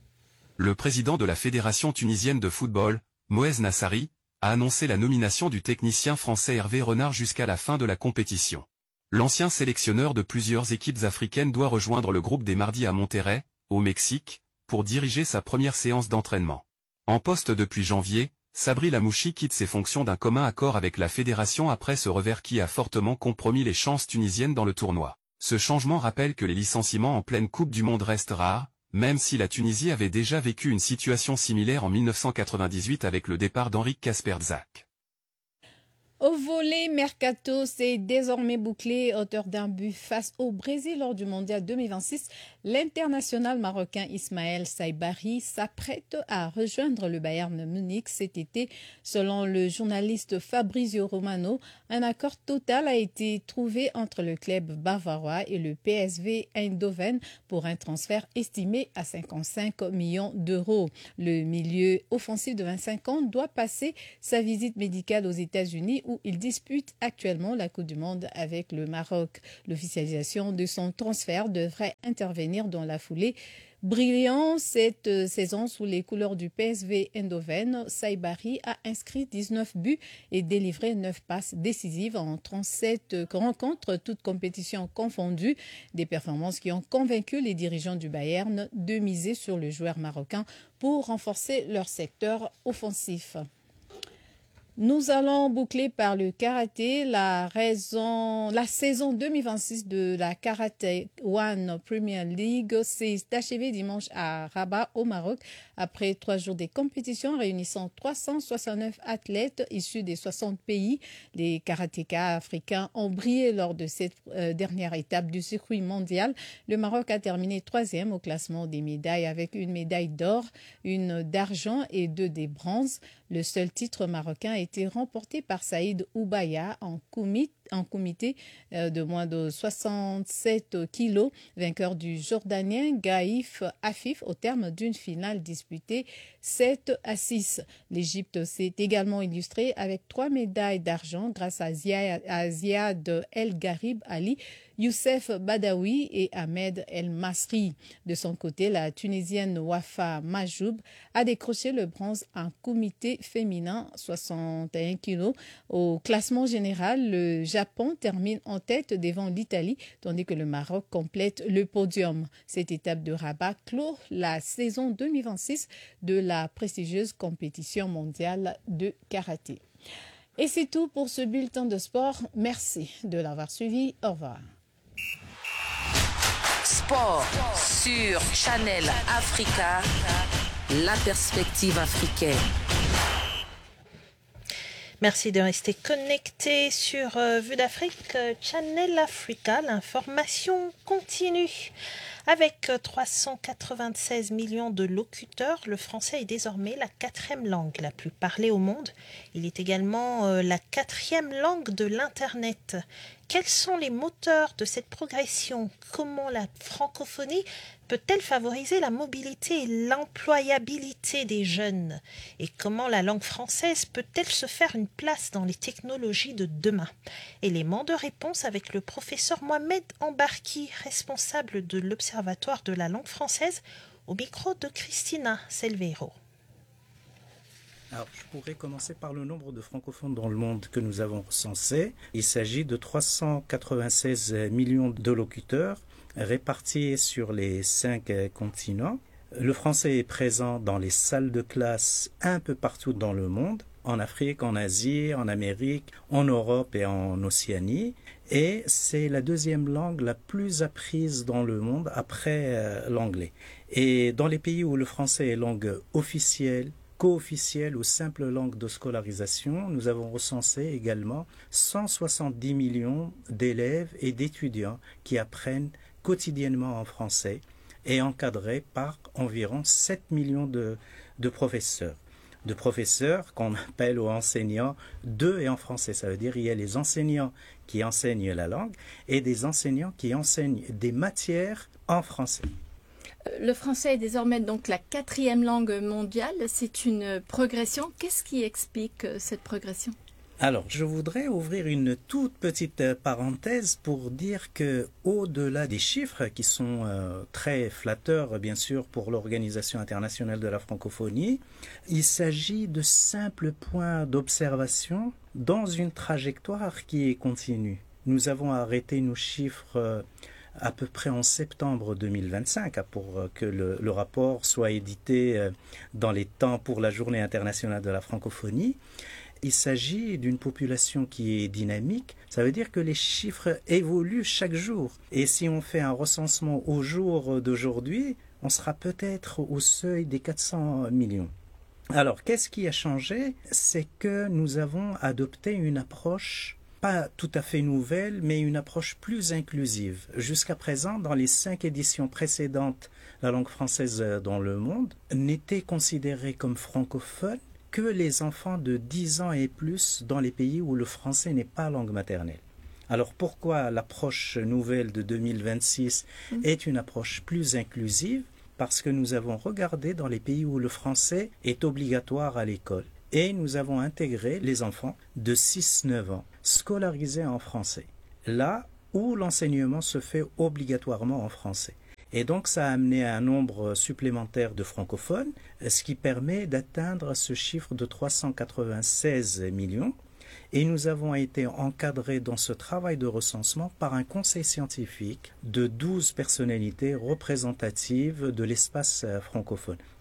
Speaker 4: Le président de la Fédération tunisienne de football, Moez Nassari, a annoncé la nomination du technicien français Hervé Renard jusqu'à la fin de la compétition. L'ancien sélectionneur de plusieurs équipes africaines doit rejoindre le groupe des mardis à Monterrey, au Mexique, pour diriger sa première séance d'entraînement. En poste depuis janvier, Sabri Lamouchi quitte ses fonctions d'un commun accord avec la fédération après ce revers qui a fortement compromis les chances tunisiennes dans le tournoi. Ce changement rappelle que les licenciements en pleine Coupe du Monde restent rares, même si la Tunisie avait déjà vécu une situation similaire en mille neuf cent quatre-vingt-dix-huit avec le départ d'Henrik Kasperzak.
Speaker 3: Au volley, Mercato s'est désormais bouclé, auteur d'un but face au Brésil lors du Mondial deux mille vingt-six. L'international marocain Ismaël Saibari s'apprête à rejoindre le Bayern Munich cet été. Selon le journaliste Fabrizio Romano, un accord total a été trouvé entre le club bavarois et le P S V Eindhoven pour un transfert estimé à cinquante-cinq millions d'euros. Le milieu offensif de vingt-cinq ans doit passer sa visite médicale aux États-Unis où il dispute actuellement la Coupe du Monde avec le Maroc. L'officialisation de son transfert devrait intervenir dans la foulée. Brillant cette saison sous les couleurs du P S V Eindhoven, Saibari a inscrit dix-neuf buts et délivré neuf passes décisives en trente-sept rencontres, toutes compétitions confondues. Des performances qui ont convaincu les dirigeants du Bayern de miser sur le joueur marocain pour renforcer leur secteur offensif. Nous allons boucler par le karaté. La, raison, la saison deux mille vingt-six de la Karate One Premier League s'est achevée dimanche à Rabat, au Maroc, après trois jours de compétition réunissant trois cent soixante-neuf athlètes issus des soixante pays. Les karatékas africains ont brillé lors de cette euh, dernière étape du circuit mondial. Le Maroc a terminé troisième au classement des médailles avec une médaille d'or, une d'argent et deux de bronze. Le seul titre marocain a été remporté par Saïd Oubaya en, comité, en comité de moins de soixante-sept kilos, vainqueur du Jordanien Gaïf Afif au terme d'une finale disputée sept à six. L'Égypte s'est également illustrée avec trois médailles d'argent grâce à Ziad, à Ziad El Garib Ali, Youssef Badawi et Ahmed El Masri. De son côté, la Tunisienne Wafa Majoub a décroché le bronze en comité féminin, soixante et un kilos. Au classement général, le Japon termine en tête devant l'Italie, tandis que le Maroc complète le podium. Cette étape de Rabat clôt la saison deux mille vingt-six de la prestigieuse compétition mondiale de karaté. Et c'est tout pour ce bulletin de sport. Merci de l'avoir suivi. Au revoir.
Speaker 1: Sport sur Channel Africa, la perspective africaine.
Speaker 2: Merci de rester connecté sur euh, Vue d'Afrique, euh, Channel Africa, l'information continue. Avec trois cent quatre-vingt-seize millions de locuteurs, le français est désormais la quatrième langue la plus parlée au monde. Il est également euh, la quatrième langue de l'Internet. Quels sont les moteurs de cette progression? Comment la francophonie peut-elle favoriser la mobilité et l'employabilité des jeunes? Et comment la langue française peut-elle se faire une place dans les technologies de demain? Élément de réponse avec le professeur Mohamed Ambarki, responsable de l'Observatoire de la langue française, au micro de Christina Selveiro.
Speaker 15: Alors, je pourrais commencer par le nombre de francophones dans le monde que nous avons recensé. Il s'agit de trois cent quatre-vingt-seize millions de locuteurs répartis sur les cinq continents. Le français est présent dans les salles de classe un peu partout dans le monde, en Afrique, en Asie, en Amérique, en Europe et en Océanie. Et c'est la deuxième langue la plus apprise dans le monde après euh, l'anglais. Et dans les pays où le français est langue officielle, co-officielle ou simple langue de scolarisation, nous avons recensé également cent soixante-dix millions d'élèves et d'étudiants qui apprennent quotidiennement en français et encadrés par environ sept millions de, de professeurs. De professeurs qu'on appelle aux enseignants de et en français. Ça veut dire qu'il y a les enseignants qui enseignent la langue et des enseignants qui enseignent des matières en français.
Speaker 16: Le français est désormais donc la quatrième langue mondiale. C'est une progression. Qu'est-ce qui explique cette progression?
Speaker 15: Alors, je voudrais ouvrir une toute petite parenthèse pour dire que, au-delà des chiffres qui sont euh, très flatteurs, bien sûr, pour l'Organisation internationale de la francophonie, il s'agit de simples points d'observation dans une trajectoire qui est continue. Nous avons arrêté nos chiffres euh, à peu près en septembre deux mille vingt-cinq pour que le, le rapport soit édité dans les temps pour la Journée internationale de la francophonie. Il s'agit d'une population qui est dynamique. Ça veut dire que les chiffres évoluent chaque jour. Et si on fait un recensement au jour d'aujourd'hui, on sera peut-être au seuil des quatre cents millions. Alors, qu'est-ce qui a changé? C'est que nous avons adopté une approche pas tout à fait nouvelle, mais une approche plus inclusive. Jusqu'à présent, dans les cinq éditions précédentes, la langue française dans le monde n'était considérée comme francophone que les enfants de dix ans et plus dans les pays où le français n'est pas langue maternelle. Alors pourquoi l'approche nouvelle de deux mille vingt-six mmh. est une approche plus inclusive? Parce que nous avons regardé dans les pays où le français est obligatoire à l'école. Et nous avons intégré les enfants de six à neuf ans, scolarisés en français, là où l'enseignement se fait obligatoirement en français. Et donc ça a amené un nombre supplémentaire de francophones, ce qui permet d'atteindre ce chiffre de trois cent quatre-vingt-seize millions. Et nous avons été encadrés dans ce travail de recensement par un conseil scientifique de douze personnalités représentatives de l'espace francophone.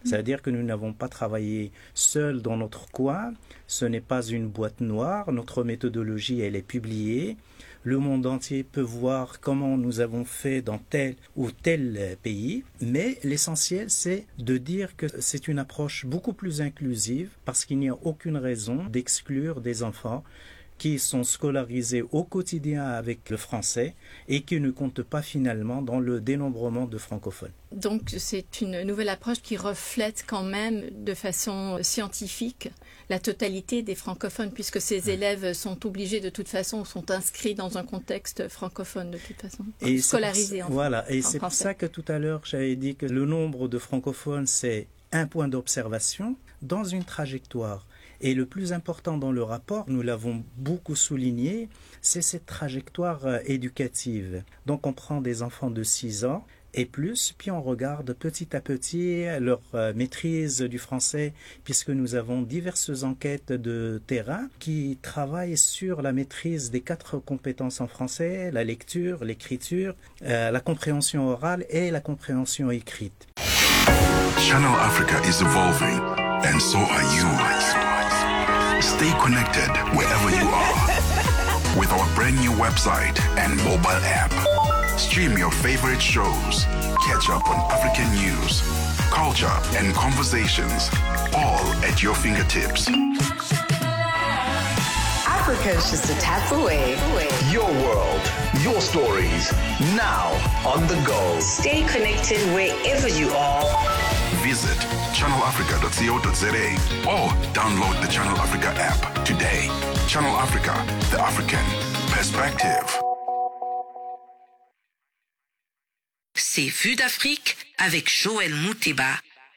Speaker 15: C'est-à-dire que nous n'avons pas travaillé seuls dans notre coin, ce n'est pas une boîte noire, notre méthodologie, elle est publiée. Le monde entier peut voir comment nous avons fait dans tel ou tel pays, mais l'essentiel, c'est de dire que c'est une approche beaucoup plus inclusive parce qu'il n'y a aucune raison d'exclure des enfants qui sont scolarisés au quotidien avec le français et qui ne comptent pas finalement dans le dénombrement de francophones.
Speaker 16: Donc c'est une nouvelle approche qui reflète quand même de façon scientifique la totalité des francophones, puisque ces élèves sont obligés de toute façon, sont inscrits dans un contexte francophone de toute façon,
Speaker 15: et
Speaker 16: scolarisés en
Speaker 15: Voilà, et
Speaker 16: en
Speaker 15: c'est
Speaker 16: français.
Speaker 15: pour ça que tout à l'heure j'avais dit que le nombre de francophones c'est un point d'observation dans une trajectoire. Et le plus important dans le rapport, nous l'avons beaucoup souligné, c'est cette trajectoire euh, éducative. Donc on prend des enfants de six ans et plus, puis on regarde petit à petit leur euh, maîtrise du français, puisque nous avons diverses enquêtes de terrain qui travaillent sur la maîtrise des quatre compétences en français, la lecture, l'écriture, euh, la compréhension orale et la compréhension écrite.
Speaker 17: Channel Africa is evolving, and so are you. Stay connected wherever you are with our brand new website and mobile app. Stream your favorite shows, catch up on African news, culture, and conversations, all at your fingertips.
Speaker 18: Africa is just a tap away.
Speaker 19: Your world, your stories, now on the go.
Speaker 18: Stay connected wherever you are.
Speaker 17: Visit channel africa dot co dot za or download the Channel Africa app today. Channel Africa, the African perspective.
Speaker 1: C'est Vue d'Afrique avec Joël Mouteba.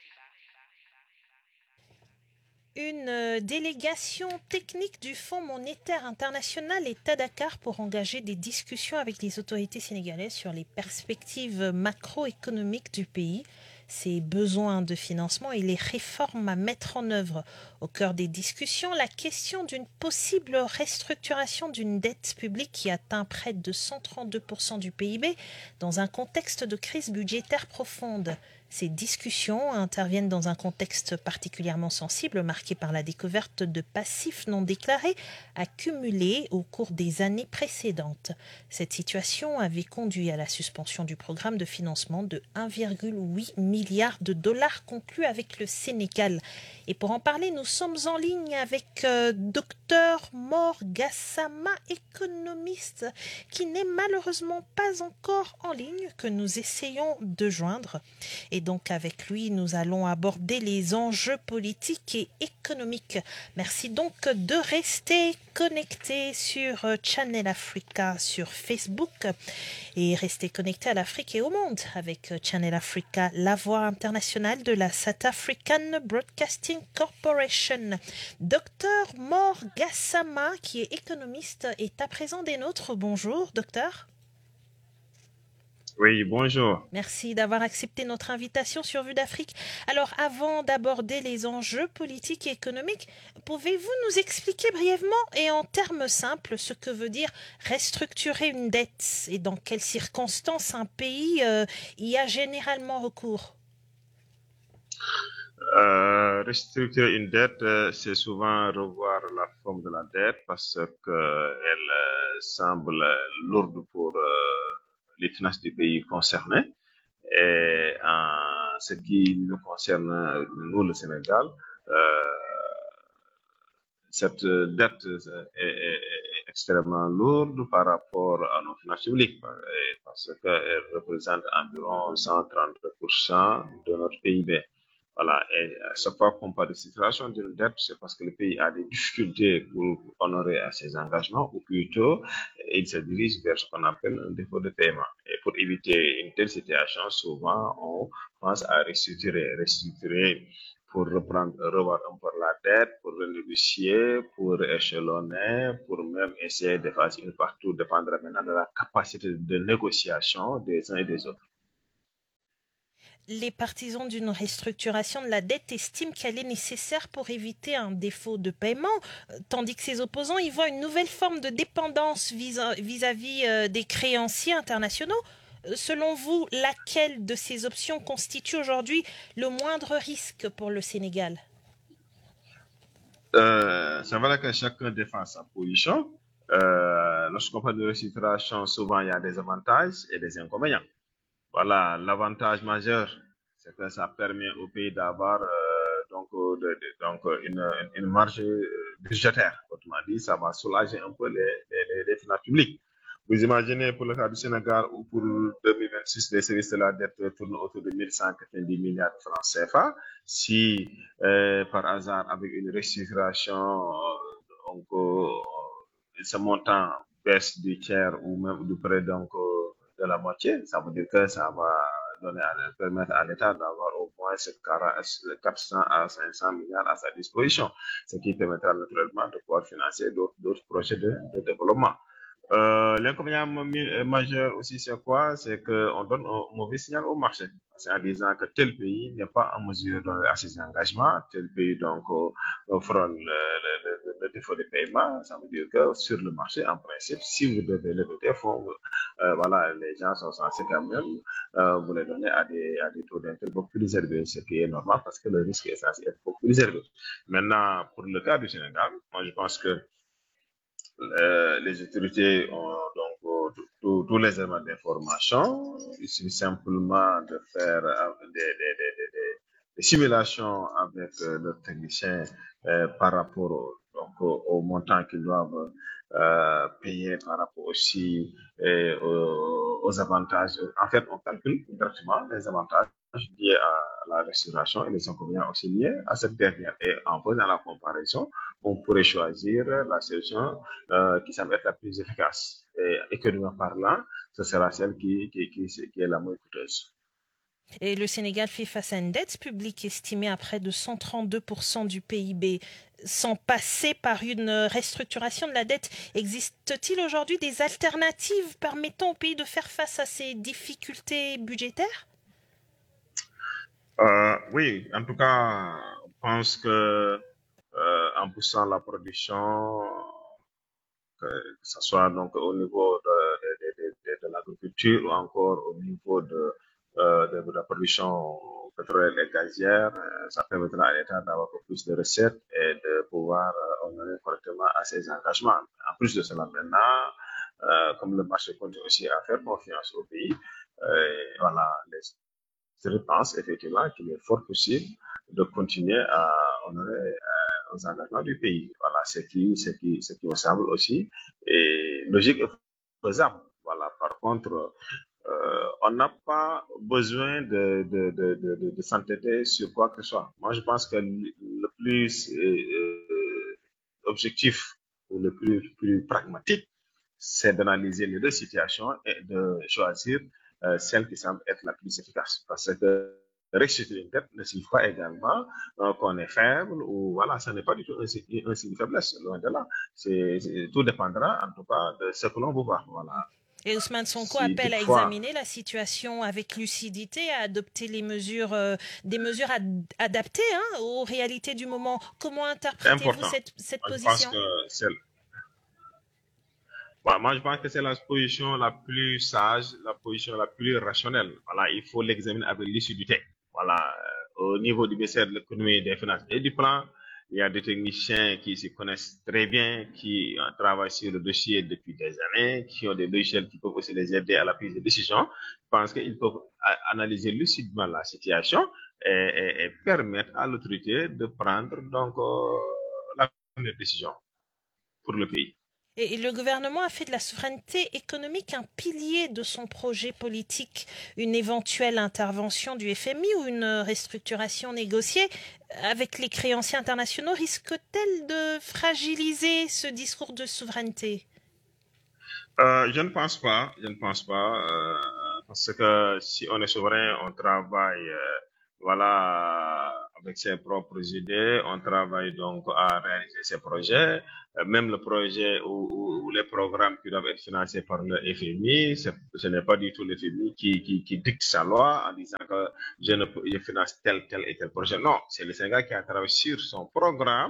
Speaker 2: Une délégation technique du Fonds monétaire international est à Dakar pour engager des discussions avec les autorités sénégalaises sur les perspectives macroéconomiques du pays, ses besoins de financement et les réformes à mettre en œuvre. Au cœur des discussions, la question d'une possible restructuration d'une dette publique qui atteint près de cent trente-deux pour cent du P I B dans un contexte de crise budgétaire profonde. Ces discussions interviennent dans un contexte particulièrement sensible marqué par la découverte de passifs non déclarés accumulés au cours des années précédentes. Cette situation avait conduit à la suspension du programme de financement de un virgule huit milliard de dollars conclu avec le Sénégal. Et pour en parler, nous sommes en ligne avec euh, Docteur Mor Gassama, économiste, qui n'est malheureusement pas encore en ligne, que nous essayons de joindre. Et donc avec lui, nous allons aborder les enjeux politiques et économiques. Merci donc de rester connecté sur Channel Africa sur Facebook et rester connecté à l'Afrique et au monde avec Channel Africa, la voix internationale de la South African Broadcasting Corporation. Docteur Mor Gassama, qui est économiste, est à présent des nôtres. Bonjour, docteur.
Speaker 20: Oui, bonjour.
Speaker 2: Merci d'avoir accepté notre invitation sur Vue d'Afrique. Alors, avant d'aborder les enjeux politiques et économiques, pouvez-vous nous expliquer brièvement et en termes simples ce que veut dire restructurer une dette et dans quelles circonstances un pays euh, y a généralement recours?
Speaker 20: Euh, restructurer une dette, euh, c'est souvent revoir la forme de la dette parce qu'elle euh, semble lourde pour euh, les finances du pays concerné. Et en ce qui nous concerne, nous, le Sénégal, euh, cette dette est, est, est extrêmement lourde par rapport à nos finances publiques parce qu'elle représente environ cent trente pour cent de notre P I B. Voilà, et à chaque fois qu'on parle de situation d'une dette, c'est parce que le pays a des difficultés pour honorer à ses engagements, ou plutôt, il se dirige vers ce qu'on appelle un défaut de paiement. Et pour éviter une telle situation, souvent, on pense à restructurer, restructurer pour reprendre, revoir un peu la dette, pour renégocier, pour échelonner, pour même essayer de faire une partout, dépendre maintenant de la capacité de négociation des uns et des autres.
Speaker 2: Les partisans d'une restructuration de la dette estiment qu'elle est nécessaire pour éviter un défaut de paiement, tandis que ses opposants y voient une nouvelle forme de dépendance vis-à-vis des créanciers internationaux. Selon vous, laquelle de ces options constitue aujourd'hui le moindre risque pour le Sénégal?
Speaker 20: Euh, c'est vrai que chacun défend sa position. Euh, lorsqu'on parle de restructuration, souvent il y a des avantages et des inconvénients. Voilà, l'avantage majeur, c'est que ça permet au pays d'avoir euh, donc, de, de, donc une, une marge budgétaire. Autrement dit, ça va soulager un peu les, les, les finances publiques. Vous imaginez pour le cas du Sénégal ou pour deux mille vingt-six, les services de la dette tournent autour de mille cent quatre-vingt-dix milliards de francs C F A. Si euh, par hasard, avec une restructuration, donc, euh, ce montant baisse du tiers ou même du près donc, de la moitié, ça veut dire que ça va donner à, permettre à l'État d'avoir au moins quatre cents à cinq cents milliards à sa disposition, ce qui permettra naturellement de pouvoir financer d'autres projets de, de développement. Euh, L'inconvénient majeur aussi, c'est quoi? C'est qu'on donne un mauvais signal au marché. C'est en disant que tel pays n'est pas en mesure de donner à ses engagements, tel pays donc offre le, le, le, le défaut de paiement. Ça veut dire que sur le marché, en principe, si vous devez le défaut, euh, voilà, les gens sont censés quand même euh, vous les donner à des, à des taux d'intérêt beaucoup plus élevés, ce qui est normal parce que le risque est censé être beaucoup plus élevé. Maintenant, pour le cas du Sénégal, moi je pense que Euh, les autorités ont donc tous les éléments d'information. Il suffit simplement de faire euh, des, des, des, des, des simulations avec euh, leurs techniciens euh, par rapport au, donc, au, au montant qu'ils doivent euh, payer, par rapport aussi euh, aux, aux avantages. En fait, on calcule directement les avantages liés à la restauration et les inconvénients aussi liés à cette dernière. Et en faisant la comparaison, on pourrait choisir la solution euh, qui semble être la plus efficace. Et économiquement parlant, ce sera celle qui, qui, qui, qui est la moins coûteuse.
Speaker 2: Et le Sénégal fait face à une dette publique estimée à près de cent trente-deux pour cent du P I B. Sans passer par une restructuration de la dette, existe-t-il aujourd'hui des alternatives permettant au pays de faire face à ces difficultés budgétaires?
Speaker 20: euh, Oui, en tout cas, je pense que Euh, en poussant la production, que, que ce soit donc au niveau de, de, de, de, de l'agriculture ou encore au niveau de, euh, de, de la production pétrolière et gazière, euh, ça permettra à l'État d'avoir plus de recettes et de pouvoir euh, honorer correctement à ses engagements. En plus de cela, maintenant, euh, comme le marché continue aussi à faire confiance au pays, euh, voilà, les, je pense effectivement qu'il est fort possible de continuer à honorer euh, aux engagements du pays. Voilà, ce qui, ce qui, ce qui me semble aussi et logique et faisable. Voilà, par contre, euh, on n'a pas besoin de, de, de, de, de, de s'entêter sur quoi que ce soit. Moi, je pense que le plus euh, objectif ou le plus, plus pragmatique, c'est d'analyser les deux situations et de choisir euh, celle qui semble être la plus efficace. Parce que restructurer une dette ne signifie pas également euh, qu'on est faible ou voilà, ça n'est pas du tout un signe, un signe de faiblesse, loin de là. C'est, c'est, tout dépendra en tout cas de ce que l'on veut voir. Voilà.
Speaker 2: Et Ousmane Sonko
Speaker 20: Si
Speaker 2: appelle à
Speaker 20: toutefois-
Speaker 2: examiner la situation avec lucidité, à adopter les mesures, euh, des mesures ad- adaptées hein, aux réalités du moment. Comment
Speaker 20: C'est
Speaker 2: interprétez-vous
Speaker 20: important.
Speaker 2: cette, cette
Speaker 20: Moi, je pense
Speaker 2: position?
Speaker 20: que c'est Voilà, moi, je pense que c'est la position la plus sage, la position la plus rationnelle. Voilà, il faut l'examiner avec lucidité. Voilà, euh, au niveau du ministère de l'économie, des finances et du plan, il y a des techniciens qui se connaissent très bien, qui euh, travaillent sur le dossier depuis des années, qui ont des logiciels qui peuvent aussi les aider à la prise de décision. Je pense qu'ils peuvent a- analyser lucidement la situation et, et- et permettre à l'autorité de prendre donc euh, la meilleure décision pour le pays.
Speaker 2: Et et le gouvernement a fait de la souveraineté économique un pilier de son projet politique. Une éventuelle intervention du F M I ou une restructuration négociée avec les créanciers internationaux risque-t-elle de fragiliser ce discours de souveraineté?
Speaker 20: Euh, je ne pense pas, je ne pense pas, euh, parce que si on est souverain, on travaille, euh, voilà, avec ses propres idées, on travaille donc à réaliser ses projets, euh, même le projet ou, ou, ou les programmes qui doivent être financés par le F M I, c'est- ce n'est pas du tout le F M I qui, qui, qui dicte sa loi en disant que je, ne, peux- je finance tel, tel et tel projet. Non, c'est le Sénégal qui a travaillé sur son programme,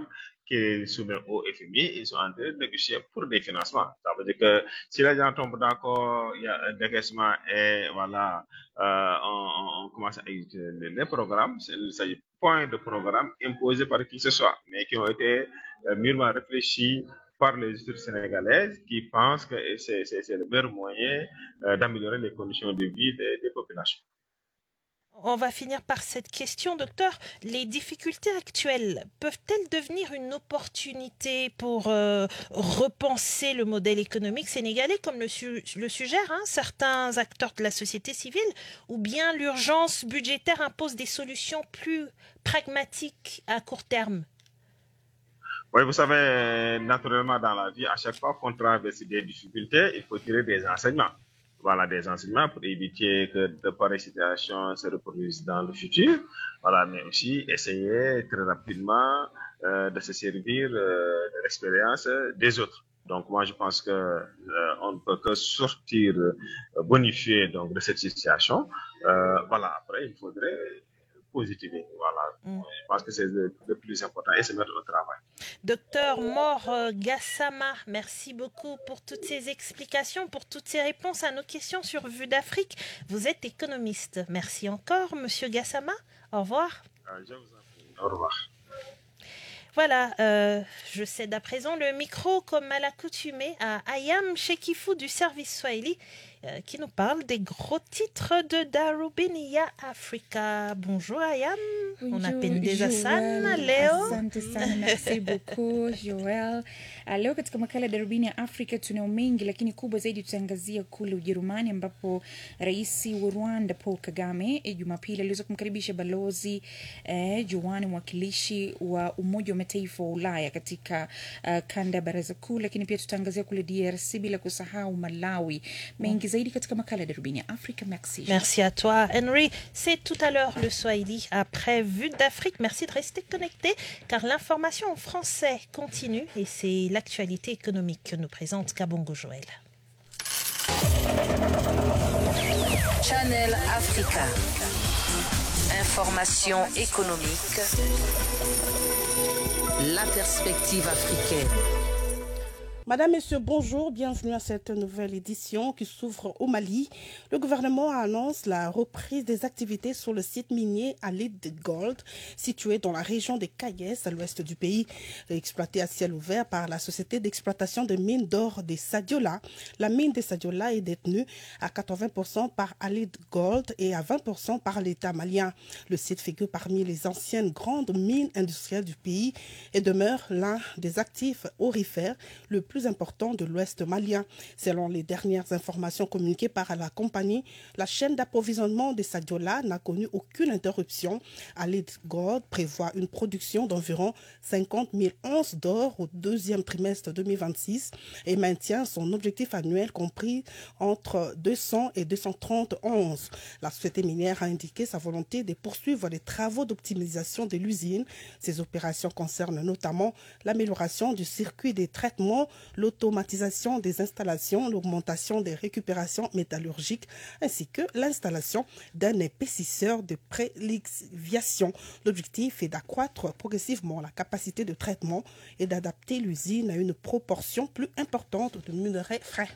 Speaker 20: qui soumettent au F M I, ils sont en train de négocier pour des financements. Ça veut dire que si les gens tombent d'accord, il y a un décaissement et voilà, euh, on, on commence à utiliser les programmes. Il s'agit de points de programme imposés par qui que ce soit, mais qui ont été euh, mûrement réfléchis par les études sénégalaises qui pensent que c'est, c'est, c'est le meilleur moyen euh, d'améliorer les conditions de vie des, des populations.
Speaker 2: On va finir par cette question, docteur. Les difficultés actuelles peuvent-elles devenir une opportunité pour euh, repenser le modèle économique sénégalais, comme le, su le suggèrent hein, certains acteurs de la société civile, ou bien l'urgence budgétaire impose des solutions plus pragmatiques à court terme?
Speaker 20: Oui, vous savez, naturellement dans la vie, à chaque fois qu'on traverse des difficultés, il faut tirer des enseignements. Voilà, des enseignements pour éviter que de pareilles situations se reproduisent dans le futur. Voilà, mais aussi essayer très rapidement euh, de se servir euh, de l'expérience des autres. Donc moi, je pense que euh, on ne peut que sortir euh, bonifié donc de cette situation. Euh, voilà, après il faudrait positiver. Voilà, mm. Je pense que c'est le, le plus important et se mettre au travail.
Speaker 2: Docteur Mor Gassama, merci beaucoup pour toutes ces explications, pour toutes ces réponses à nos questions sur Vue d'Afrique. Vous êtes économiste. Merci encore, Monsieur Gassama. Au revoir.
Speaker 20: Euh, je vous en prie. Au revoir.
Speaker 2: Voilà, euh, je cède à présent le micro, comme à l'accoutumée, à Ayam Shekifou du service Swahili, euh, qui nous parle des gros titres de Darubini Africa. Bonjour Ayam,
Speaker 21: Bonjour,
Speaker 2: on apendeza sana
Speaker 21: Joel.
Speaker 2: leo.
Speaker 21: Asante sana, merci beaucoup Joel. Leo katika makala Darubini ya Afrika tunao mengi, lakini kubwa zaidi tutaangazia kule Ujerumani ambapo rais wa Rwanda Paul Kagame e, Jumapili aliweza kumkaribisha balozi eh, Joani, mwakilishi wa Umoja wa Mataifa wa Ulaya katika uh, kanda ya Baraza Kuu, lakini pia tutaangazia kule D R C bila kusahau Malawi. Mengi zaidi katika makala Darubini ya Afrika. Merci.
Speaker 2: Merci à toi Henry. C'est tout à l'heure le Swahili après Vue d'Afrique. Merci de rester connecté car l'information en français continue et c'est l'actualité économique que nous présente Kabongo Joël.
Speaker 1: Channel Africa. Information économique. La perspective africaine.
Speaker 22: Madame, Messieurs, bonjour, bienvenue à cette nouvelle édition qui s'ouvre au Mali. Le gouvernement annonce la reprise des activités sur le site minier Alid Gold, situé dans la région des Kayes, à l'ouest du pays, exploité à ciel ouvert par la société d'exploitation de mines d'or des Sadiola. La mine des Sadiola est détenue à quatre-vingts pour cent par Alid Gold et à vingt pour cent par l'État malien. Le site figure parmi les anciennes grandes mines industrielles du pays et demeure l'un des actifs aurifères le plus important de l'ouest malien. Selon les dernières informations communiquées par la compagnie, la chaîne d'approvisionnement des Sadiola n'a connu aucune interruption. Alid Gold prévoit une production d'environ cinquante mille onces d'or au deuxième trimestre deux mille vingt-six et maintient son objectif annuel compris entre deux cents et deux cent trente onces. La société minière a indiqué sa volonté de poursuivre les travaux d'optimisation de l'usine. Ces opérations concernent notamment l'amélioration du circuit des traitements, l'automatisation des installations, l'augmentation des récupérations métallurgiques ainsi que l'installation d'un épaississeur de prélixiviation. L'objectif est d'accroître progressivement la capacité de traitement et d'adapter l'usine à une proportion plus importante de minerais frais.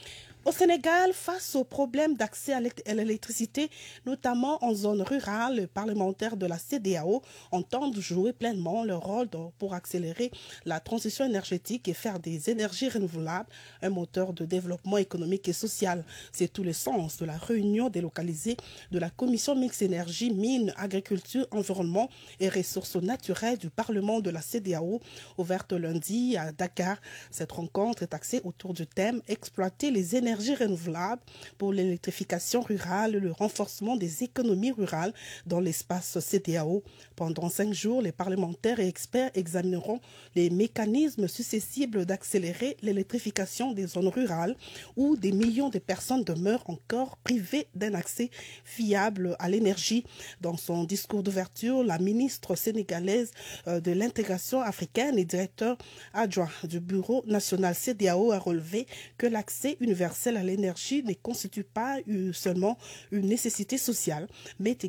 Speaker 22: Au Sénégal, face aux problèmes d'accès à l'électricité, notamment en zone rurale, les parlementaires de la C D A O entendent jouer pleinement leur rôle pour accélérer la transition énergétique et faire des énergies renouvelables un moteur de développement économique et social. C'est tout le sens de la réunion délocalisée de la Commission mixte énergie, mines, agriculture, environnement et ressources naturelles du Parlement de la C D A O, ouverte lundi à Dakar. Cette rencontre est axée autour du thème « Exploiter les énergies renouvelables pour l'électrification rurale et le renforcement des économies rurales dans l'espace C D A O. Pendant cinq jours, les parlementaires et experts examineront les mécanismes susceptibles d'accélérer l'électrification des zones rurales où des millions de personnes demeurent encore privées d'un accès fiable à l'énergie. Dans son discours d'ouverture, la ministre sénégalaise de l'intégration africaine et directeur adjoint du Bureau national C D A O a relevé que l'accès universel à l'énergie ne constitue pas seulement une nécessité sociale, mais